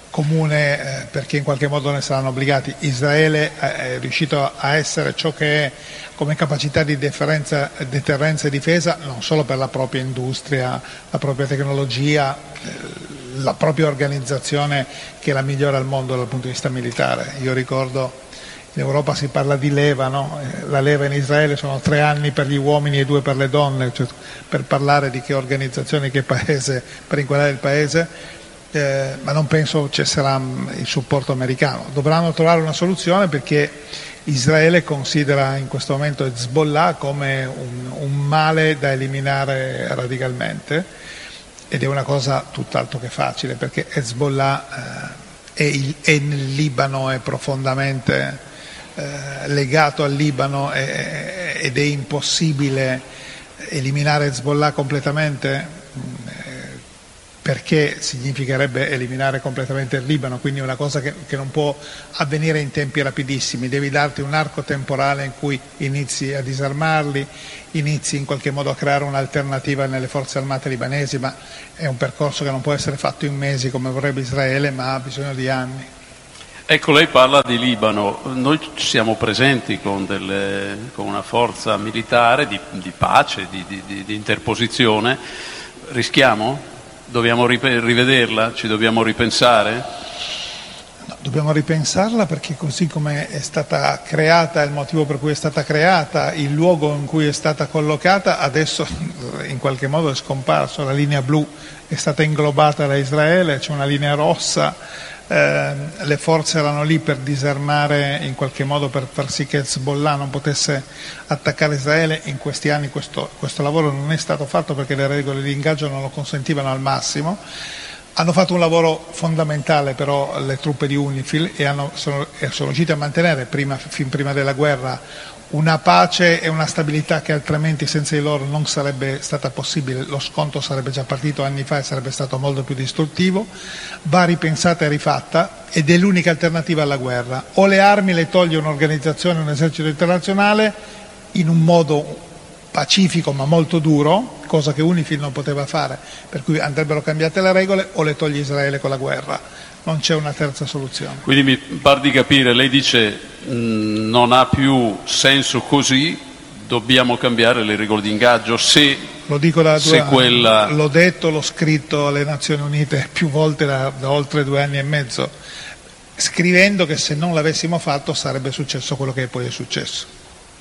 comune eh, perché in qualche modo ne saranno obbligati. Israele è riuscito a essere ciò che è come capacità di deterrenza, deterrenza e difesa, non solo per la propria industria, la propria tecnologia, eh, la propria organizzazione che è la migliore al mondo dal punto di vista militare. Io ricordo in Europa si parla di leva, no? La leva in Israele sono tre anni per gli uomini e due per le donne, cioè per parlare di che organizzazione, che paese, per inquadrare il paese, eh, ma non penso cesserà il supporto americano. Dovranno trovare una soluzione perché Israele considera in questo momento Hezbollah come un, un male da eliminare radicalmente. Ed è una cosa tutt'altro che facile, perché Hezbollah eh, è, il, è nel Libano, è profondamente eh, legato al Libano è, ed è impossibile eliminare Hezbollah completamente, eh, perché significherebbe eliminare completamente il Libano, quindi è una cosa che, che non può avvenire in tempi rapidissimi, devi darti un arco temporale in cui inizi a disarmarli, inizi in qualche modo a creare un'alternativa nelle forze armate libanesi, ma è un percorso che non può essere fatto in mesi come vorrebbe Israele, ma ha bisogno di anni. Ecco, lei parla di Libano, noi siamo presenti con, delle, con una forza militare di, di pace, di, di, di interposizione, rischiamo? Dobbiamo rivederla? Ci dobbiamo ripensare? No, dobbiamo ripensarla perché così come è stata creata, il motivo per cui è stata creata, il luogo in cui è stata collocata, adesso in qualche modo è scomparso. La linea blu è stata inglobata da Israele, c'è una linea rossa, eh, le forze erano lì per disarmare, in qualche modo per far sì che Hezbollah non potesse attaccare Israele. In questi anni questo, questo lavoro non è stato fatto perché le regole di ingaggio non lo consentivano al massimo. Hanno fatto un lavoro fondamentale però le truppe di UNIFIL e hanno, sono, sono riusciti a mantenere prima, fin prima della guerra una pace e una stabilità che altrimenti senza di loro non sarebbe stata possibile. Lo scontro sarebbe già partito anni fa e sarebbe stato molto più distruttivo. Va ripensata e rifatta ed è l'unica alternativa alla guerra. O le armi le toglie un'organizzazione, un esercito internazionale in un modo pacifico ma molto duro, cosa che UNIFIL non poteva fare, per cui andrebbero cambiate le regole, o le toglie Israele con la guerra. Non c'è una terza soluzione. Quindi mi par di capire, lei dice mh, non ha più senso così, dobbiamo cambiare le regole di ingaggio se, lo dico da se due, quella... l'ho detto, l'ho scritto alle Nazioni Unite più volte da, da oltre due anni e mezzo, scrivendo che se non l'avessimo fatto sarebbe successo quello che poi è successo.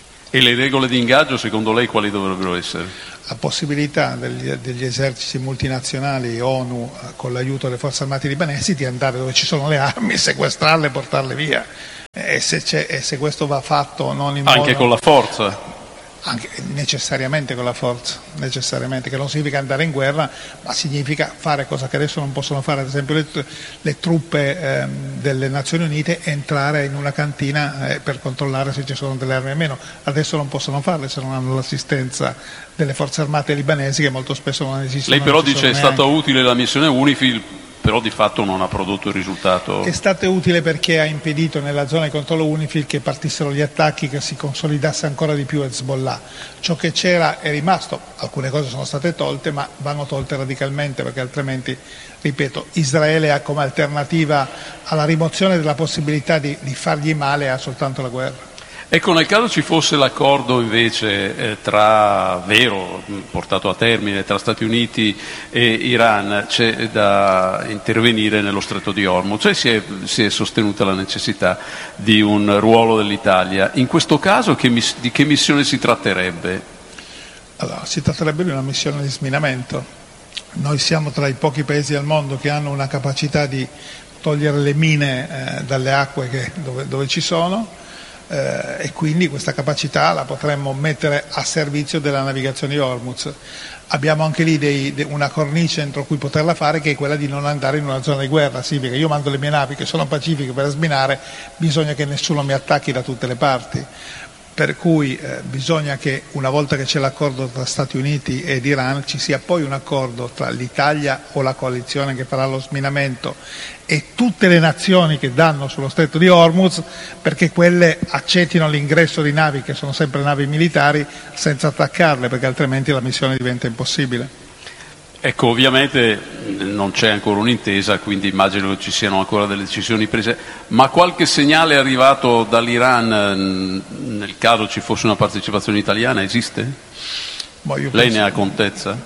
E le regole di ingaggio secondo lei quali dovrebbero essere? La possibilità degli, degli eserciti multinazionali, ONU, con l'aiuto delle forze armate libanesi, di andare dove ci sono le armi, sequestrarle e portarle via. E se, c'è, e se questo va fatto non in Anche modo... con la forza? Anche, necessariamente con la forza, necessariamente, che non significa andare in guerra, ma significa fare cosa che adesso non possono fare, ad esempio le, le truppe ehm, delle Nazioni Unite, entrare in una cantina eh, per controllare se ci sono delle armi o meno. Adesso non possono farle se non hanno l'assistenza delle forze armate libanesi, che molto spesso non esistono. Lei però dice è neanche. stata utile la missione UNIFIL, però di fatto non ha prodotto il risultato. È stata utile perché ha impedito nella zona di controllo UNIFIL che partissero gli attacchi, che si consolidasse ancora di più Hezbollah. Ciò che c'era è rimasto, alcune cose sono state tolte, ma vanno tolte radicalmente, perché altrimenti, ripeto, Israele ha come alternativa alla rimozione della possibilità di, di fargli male ha soltanto la guerra. Ecco, nel caso ci fosse l'accordo invece eh, tra, vero, portato a termine, tra Stati Uniti e Iran, c'è da intervenire nello stretto di Hormuz, cioè si è, si è sostenuta la necessità di un ruolo dell'Italia. In questo caso che miss- di che missione si tratterebbe? Allora, si tratterebbe di una missione di sminamento. Noi siamo tra i pochi paesi al mondo che hanno una capacità di togliere le mine eh, dalle acque che, dove, dove ci sono. Eh, e quindi questa capacità la potremmo mettere a servizio della navigazione di Hormuz. Abbiamo anche lì dei, de, una cornice entro cui poterla fare, che è quella di non andare in una zona di guerra. Significa che io mando le mie navi che sono pacifiche per sminare, bisogna che nessuno mi attacchi da tutte le parti. Per cui eh, bisogna che una volta che c'è l'accordo tra Stati Uniti ed Iran ci sia poi un accordo tra l'Italia o la coalizione che farà lo sminamento e tutte le nazioni che danno sullo stretto di Hormuz, perché quelle accettino l'ingresso di navi che sono sempre navi militari senza attaccarle, perché altrimenti la missione diventa impossibile. Ecco, ovviamente non c'è ancora un'intesa, quindi immagino che ci siano ancora delle decisioni prese, ma qualche segnale arrivato dall'Iran nel caso ci fosse una partecipazione italiana esiste? Boh, io Lei penso, ne ha contezza?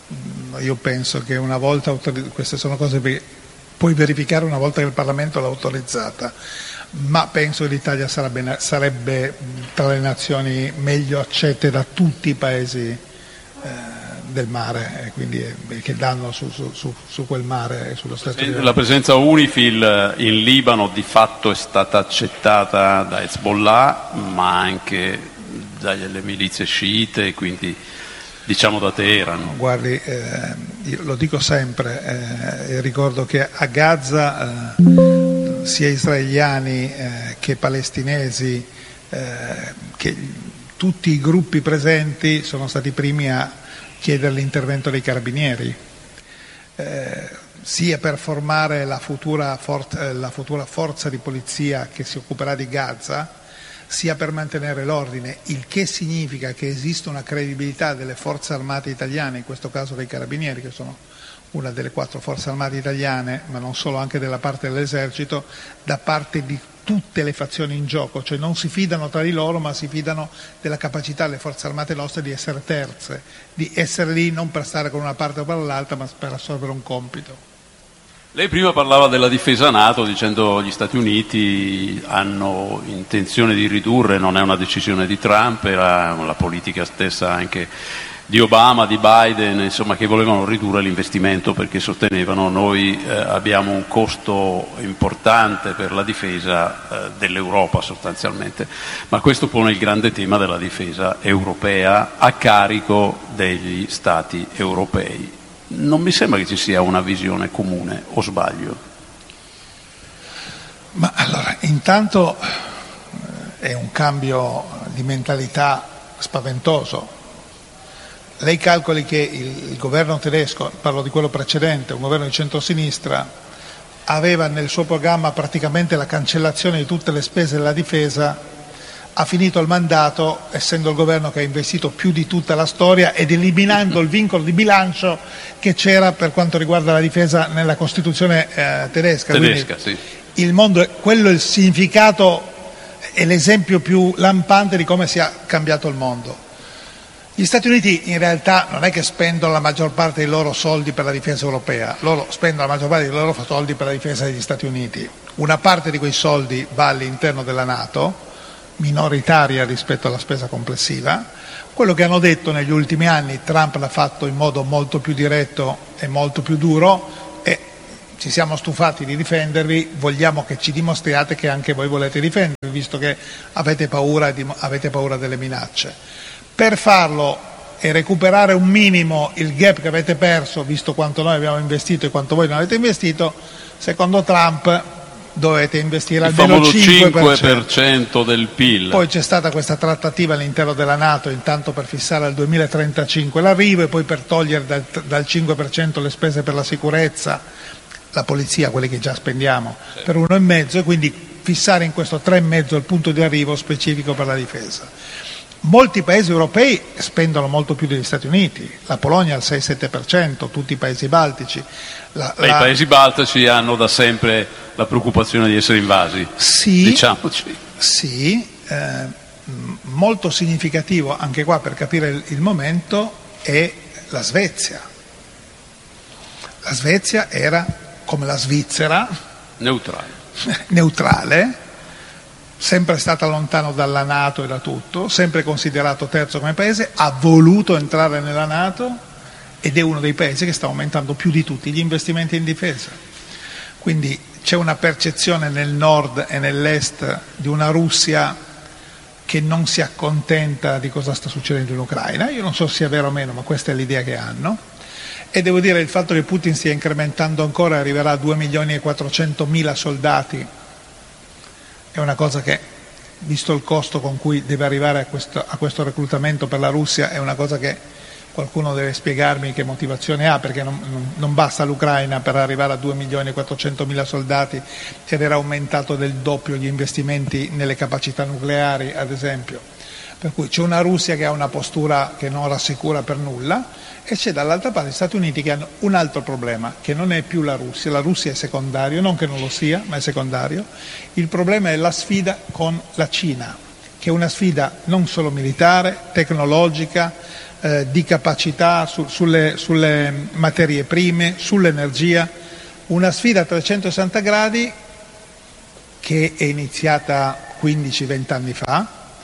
Io penso che una volta, queste sono cose che puoi verificare una volta che il Parlamento l'ha autorizzata, ma penso che l'Italia sarebbe, sarebbe tra le nazioni meglio accette da tutti i paesi eh, del mare, e quindi eh, che danno su, su, su, su quel mare e sullo stretto di Hormuz. La presenza UNIFIL in Libano di fatto è stata accettata da Hezbollah, ma anche dalle milizie sciite, quindi diciamo da Teheran. Guardi, eh, io lo dico sempre, eh, ricordo che a Gaza eh, sia israeliani eh, che palestinesi, eh, che tutti i gruppi presenti sono stati i primi a chiedere l'intervento dei carabinieri, eh, sia per formare la futura, for- la futura forza di polizia che si occuperà di Gaza, sia per mantenere l'ordine, il che significa che esiste una credibilità delle forze armate italiane, in questo caso dei carabinieri, che sono una delle quattro forze armate italiane, ma non solo, anche della parte dell'esercito, da parte di tutte le fazioni in gioco, cioè non si fidano tra di loro, ma si fidano della capacità delle forze armate nostre di essere terze, di essere lì non per stare con una parte o per l'altra, ma per assolvere un compito. Lei prima parlava della difesa NATO dicendo che gli Stati Uniti hanno intenzione di ridurre, non è una decisione di Trump, era la politica stessa anche di Obama, di Biden, insomma, che volevano ridurre l'investimento perché sostenevano noi eh, abbiamo un costo importante per la difesa eh, dell'Europa sostanzialmente, ma questo pone il grande tema della difesa europea a carico degli Stati europei. Non mi sembra che ci sia una visione comune, o sbaglio? Ma allora, intanto è un cambio di mentalità spaventoso. Lei calcoli che il, il governo tedesco, parlo di quello precedente, un governo di centrosinistra, aveva nel suo programma praticamente la cancellazione di tutte le spese della difesa. Ha finito il mandato, essendo il governo che ha investito più di tutta la storia ed eliminando il vincolo di bilancio che c'era per quanto riguarda la difesa nella Costituzione eh, tedesca. Tedesca, Quindi sì. Il mondo, quello è il significato e l'esempio più lampante di come sia cambiato il mondo. Gli Stati Uniti in realtà non è che spendono la maggior parte dei loro soldi per la difesa europea, loro spendono la maggior parte dei loro soldi per la difesa degli Stati Uniti. Una parte di quei soldi va all'interno della NATO, minoritaria rispetto alla spesa complessiva. Quello che hanno detto negli ultimi anni, Trump l'ha fatto in modo molto più diretto e molto più duro, e ci siamo stufati di difendervi, vogliamo che ci dimostriate che anche voi volete difendervi, visto che avete paura, di, avete paura delle minacce. Per farlo e recuperare un minimo il gap che avete perso, visto quanto noi abbiamo investito e quanto voi non avete investito, secondo Trump dovete investire almeno il cinque per cento del P I L. Poi c'è stata questa trattativa all'interno della NATO, intanto per fissare al duemilatrentacinque l'arrivo e poi per togliere dal, dal cinque per cento le spese per la sicurezza, la polizia, quelle che già spendiamo, sì, per uno e mezzo, e quindi fissare in questo tre e mezzo il punto di arrivo specifico per la difesa. Molti paesi europei spendono molto più degli Stati Uniti, la Polonia al sei sette per cento, tutti i paesi baltici. La, Beh, la... I paesi baltici hanno da sempre la preoccupazione di essere invasi, sì, diciamoci. Sì, eh, molto significativo anche qua per capire il, il momento è la Svezia. La Svezia era come la Svizzera, neutrale, neutrale, sempre stata lontano dalla NATO e da tutto, sempre considerato terzo come paese, ha voluto entrare nella NATO ed è uno dei paesi che sta aumentando più di tutti gli investimenti in difesa. Quindi c'è una percezione nel nord e nell'est di una Russia che non si accontenta di cosa sta succedendo in Ucraina. Io non so se sia vero o meno, ma questa è l'idea che hanno. E devo dire il fatto che Putin stia incrementando ancora e arriverà a due milioni e quattrocentomila soldati è una cosa che, visto il costo con cui deve arrivare a questo, a questo reclutamento per la Russia, è una cosa che qualcuno deve spiegarmi che motivazione ha, perché non, non, non basta l'Ucraina per arrivare a due milioni e quattrocentomila soldati e aver aumentato del doppio gli investimenti nelle capacità nucleari, ad esempio. Per cui c'è una Russia che ha una postura che non rassicura per nulla, e c'è dall'altra parte gli Stati Uniti che hanno un altro problema, che non è più la Russia. La Russia è secondario, non che non lo sia, ma è secondario. Il problema è la sfida con la Cina, che è una sfida non solo militare, tecnologica, eh, di capacità su, sulle, sulle materie prime, sull'energia, una sfida a trecentosessanta gradi che è iniziata quindici venti anni fa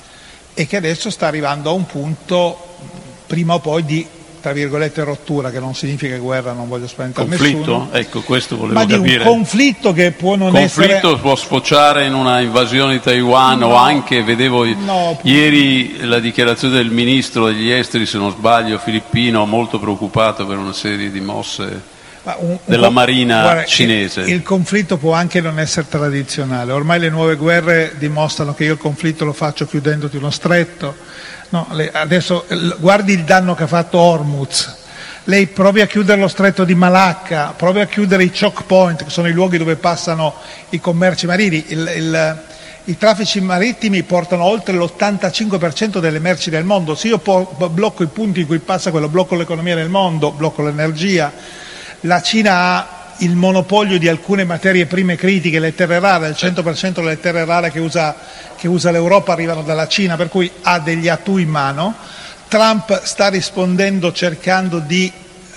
e che adesso sta arrivando a un punto prima o poi di, tra virgolette, rottura, che non significa guerra, non voglio spaventare conflitto? nessuno. Ecco, questo volevo ma capire. Di un conflitto che può non conflitto essere... Conflitto può sfociare in una invasione di Taiwan, no, o anche, vedevo no, ieri la dichiarazione del ministro degli esteri, se non sbaglio, filippino, molto preoccupato per una serie di mosse ma un, un della un, marina guarda, cinese. Il, il conflitto può anche non essere tradizionale, ormai le nuove guerre dimostrano che io il conflitto lo faccio chiudendoti uno stretto. No, le, adesso guardi il danno che ha fatto Hormuz, lei provi a chiudere lo stretto di Malacca, provi a chiudere i choke point, che sono i luoghi dove passano i commerci marini, il, il, i traffici marittimi portano oltre l'ottantacinque per cento delle merci del mondo. Se io po- blocco i punti in cui passa quello, blocco l'economia del mondo, blocco l'energia. La Cina ha il monopolio di alcune materie prime critiche, le terre rare, il cento per cento delle terre rare che usa, che usa l'Europa arrivano dalla Cina, per cui ha degli attu in mano. Trump sta rispondendo cercando di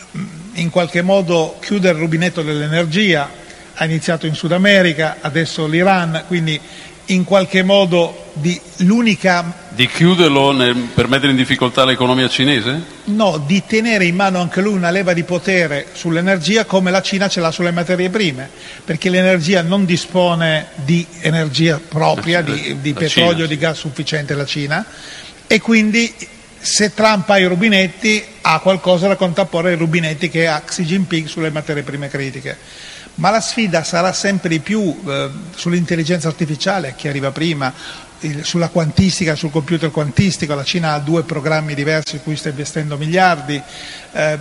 in qualche modo chiudere il rubinetto dell'energia, ha iniziato in Sud America, adesso l'Iran, quindi in qualche modo di, l'unica... Di chiuderlo nel, per mettere in difficoltà l'economia cinese? No, di tenere in mano anche lui una leva di potere sull'energia come la Cina ce l'ha sulle materie prime, perché l'energia non dispone di energia propria, di, di petrolio, Cina, di gas sufficiente la Cina, e quindi se Trump ha i rubinetti ha qualcosa da contrapporre ai rubinetti che ha Xi Jinping sulle materie prime critiche. Ma la sfida sarà sempre di più eh, sull'intelligenza artificiale, che arriva prima, il, sulla quantistica, sul computer quantistico. La Cina ha due programmi diversi su cui sta investendo miliardi, eh,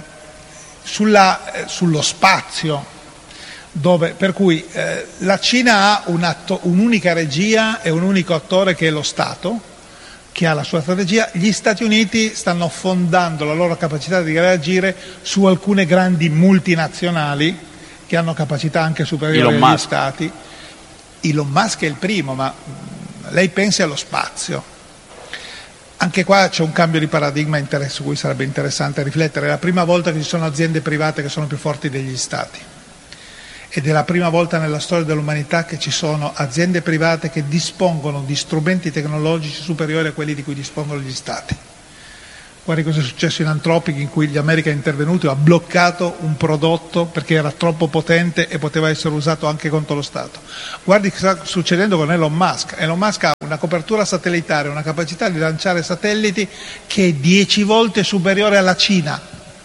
sulla, eh, sullo spazio, dove, per cui eh, la Cina ha un atto, un'unica regia e un unico attore che è lo Stato, che ha la sua strategia. Gli Stati Uniti stanno fondando la loro capacità di reagire su alcune grandi multinazionali che hanno capacità anche superiori agli Stati. Elon Musk è il primo, ma lei pensi allo spazio. Anche qua c'è un cambio di paradigma su cui sarebbe interessante riflettere. È la prima volta che ci sono aziende private che sono più forti degli stati. Ed è la prima volta nella storia dell'umanità che ci sono aziende private che dispongono di strumenti tecnologici superiori a quelli di cui dispongono gli stati. Guardi cosa è successo in Anthropic, in cui l'America è intervenuto e ha bloccato un prodotto perché era troppo potente e poteva essere usato anche contro lo Stato. Guardi cosa sta succedendo con Elon Musk. Elon Musk ha una copertura satellitare, una capacità di lanciare satelliti che è dieci volte superiore alla Cina.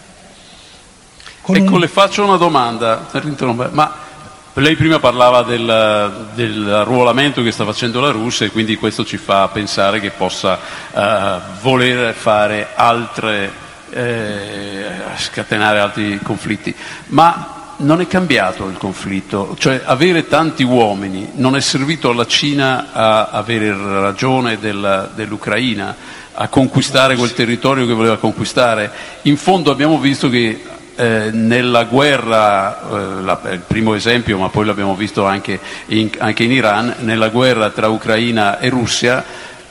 Con ecco, un... le faccio una domanda, ma lei prima parlava del, del arruolamento che sta facendo la Russia e quindi questo ci fa pensare che possa uh, voler fare altre, eh, scatenare altri conflitti, ma non è cambiato il conflitto, cioè avere tanti uomini non è servito alla Cina a avere ragione del, dell'Ucraina, a conquistare quel territorio che voleva conquistare. In fondo abbiamo visto che Eh, nella guerra, eh, la, il primo esempio, ma poi l'abbiamo visto anche in, anche in Iran, nella guerra tra Ucraina e Russia,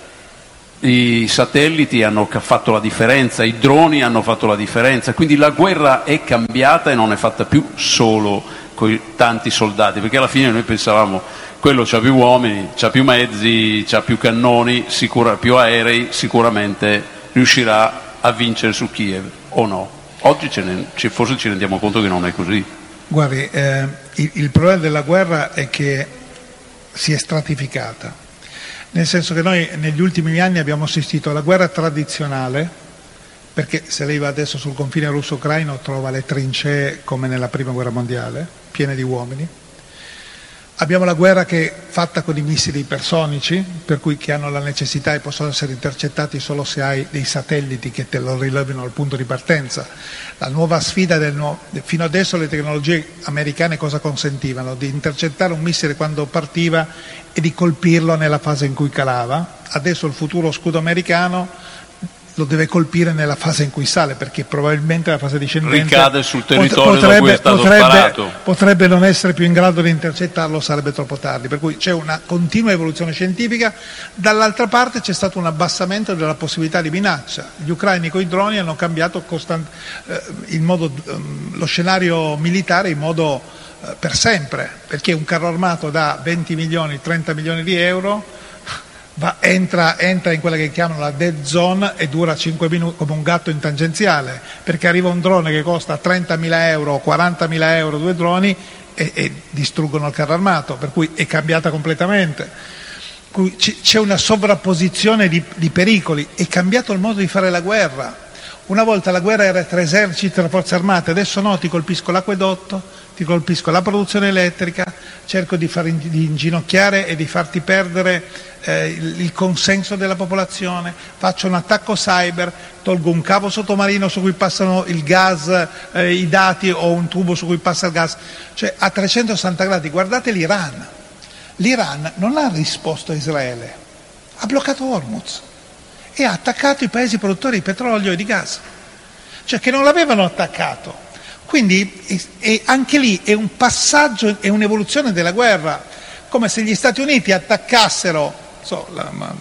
i satelliti hanno fatto la differenza, i droni hanno fatto la differenza, quindi la guerra è cambiata e non è fatta più solo con tanti soldati, perché alla fine noi pensavamo quello c'ha più uomini, c'ha più mezzi, c'ha più cannoni, sicura, più aerei, sicuramente riuscirà a vincere su Kiev, o no? Oggi ce ne, forse ci rendiamo conto che non è così. Guardi, eh, il, il problema della guerra è che si è stratificata, nel senso che noi negli ultimi anni abbiamo assistito alla guerra tradizionale, perché se lei va adesso sul confine russo-ucraino trova le trincee come nella prima guerra mondiale, piene di uomini. Abbiamo la guerra che è fatta con i missili ipersonici, per cui che hanno la necessità e possono essere intercettati solo se hai dei satelliti che te lo rilevino al punto di partenza. La nuova sfida del nuovo, fino adesso le tecnologie americane cosa consentivano? Di intercettare un missile quando partiva e di colpirlo nella fase in cui calava. Adesso il futuro scudo americano lo deve colpire nella fase in cui sale, perché probabilmente la fase discendente ricade sul territorio potrebbe, da cui è stato potrebbe, sparato. Potrebbe non essere più in grado di intercettarlo, sarebbe troppo tardi, per cui c'è una continua evoluzione scientifica. Dall'altra parte c'è stato un abbassamento della possibilità di minaccia. Gli ucraini con i droni hanno cambiato costant- eh, il modo, eh, lo scenario militare in modo eh, per sempre, perché un carro armato da venti milioni, trenta milioni di euro Va, entra, entra in quella che chiamano la dead zone e dura cinque minuti come un gatto in tangenziale, perché arriva un drone che costa trentamila euro o quarantamila euro, due droni, e, e distruggono il carro armato, per cui è cambiata completamente. C'è una sovrapposizione di, di pericoli, è cambiato il modo di fare la guerra. Una volta la guerra era tra eserciti e forze armate, adesso no, ti colpisco l'acquedotto, ti colpisco la produzione elettrica, cerco di, far, di inginocchiare e di farti perdere eh, il, il consenso della popolazione, faccio un attacco cyber, tolgo un cavo sottomarino su cui passano il gas, eh, i dati, o un tubo su cui passa il gas, cioè a trecentosessanta gradi. Guardate l'Iran, l'Iran non ha risposto a Israele, ha bloccato Hormuz e ha attaccato i paesi produttori di petrolio e di gas, cioè che non l'avevano attaccato. Quindi e anche lì è un passaggio, è un'evoluzione della guerra, come se gli Stati Uniti attaccassero so, la, ma,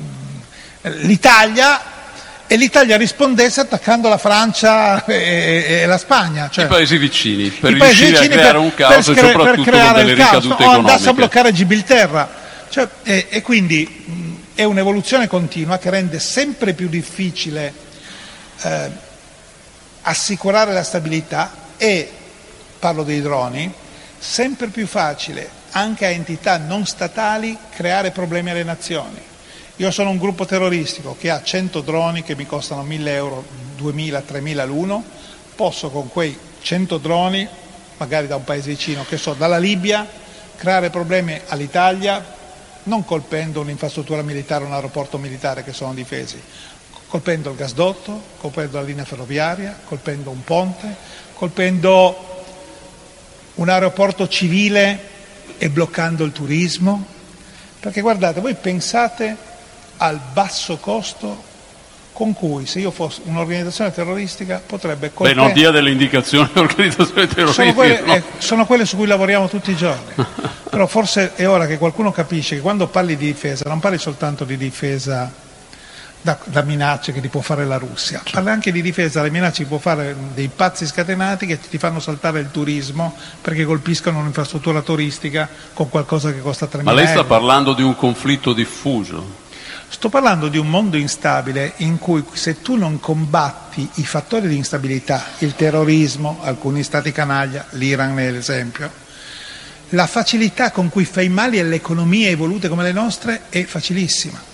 l'Italia e l'Italia rispondesse attaccando la Francia e, e la Spagna. Cioè, i paesi vicini, per i riuscire paesi vicini a creare per, un caos per e cre- soprattutto per creare con delle il caos, ricadute o economiche. andasse a bloccare Gibilterra. Cioè, e, e quindi mh, è un'evoluzione continua che rende sempre più difficile eh, assicurare la stabilità e, parlo dei droni, sempre più facile anche a entità non statali creare problemi alle nazioni. Io sono un gruppo terroristico che ha cento droni che mi costano mille euro, duemila, tremila l'uno, posso con quei cento droni, magari da un paese vicino, che so, dalla Libia, creare problemi all'Italia, non colpendo un'infrastruttura militare o un aeroporto militare che sono difesi, colpendo il gasdotto, colpendo la linea ferroviaria, colpendo un ponte, colpendo un aeroporto civile e bloccando il turismo. Perché guardate, voi pensate al basso costo con cui, se io fossi un'organizzazione terroristica, potrebbe colpire... Beh, non dia delle indicazioni all'organizzazione terroristica. Sono quelle, no? eh, sono quelle su cui lavoriamo tutti i giorni. Però forse è ora che qualcuno capisce che quando parli di difesa non parli soltanto di difesa da, da minacce che ti può fare la Russia, parla anche di difesa dalle minacce che può fare dei pazzi scatenati che ti fanno saltare il turismo perché colpiscono un'infrastruttura turistica con qualcosa che costa tremila euro. Ma lei sta parlando di un conflitto diffuso? Sto parlando di un mondo instabile in cui se tu non combatti i fattori di instabilità, il terrorismo, alcuni stati canaglia, l'Iran è l'esempio, la facilità con cui fai male alle economie evolute come le nostre è facilissima.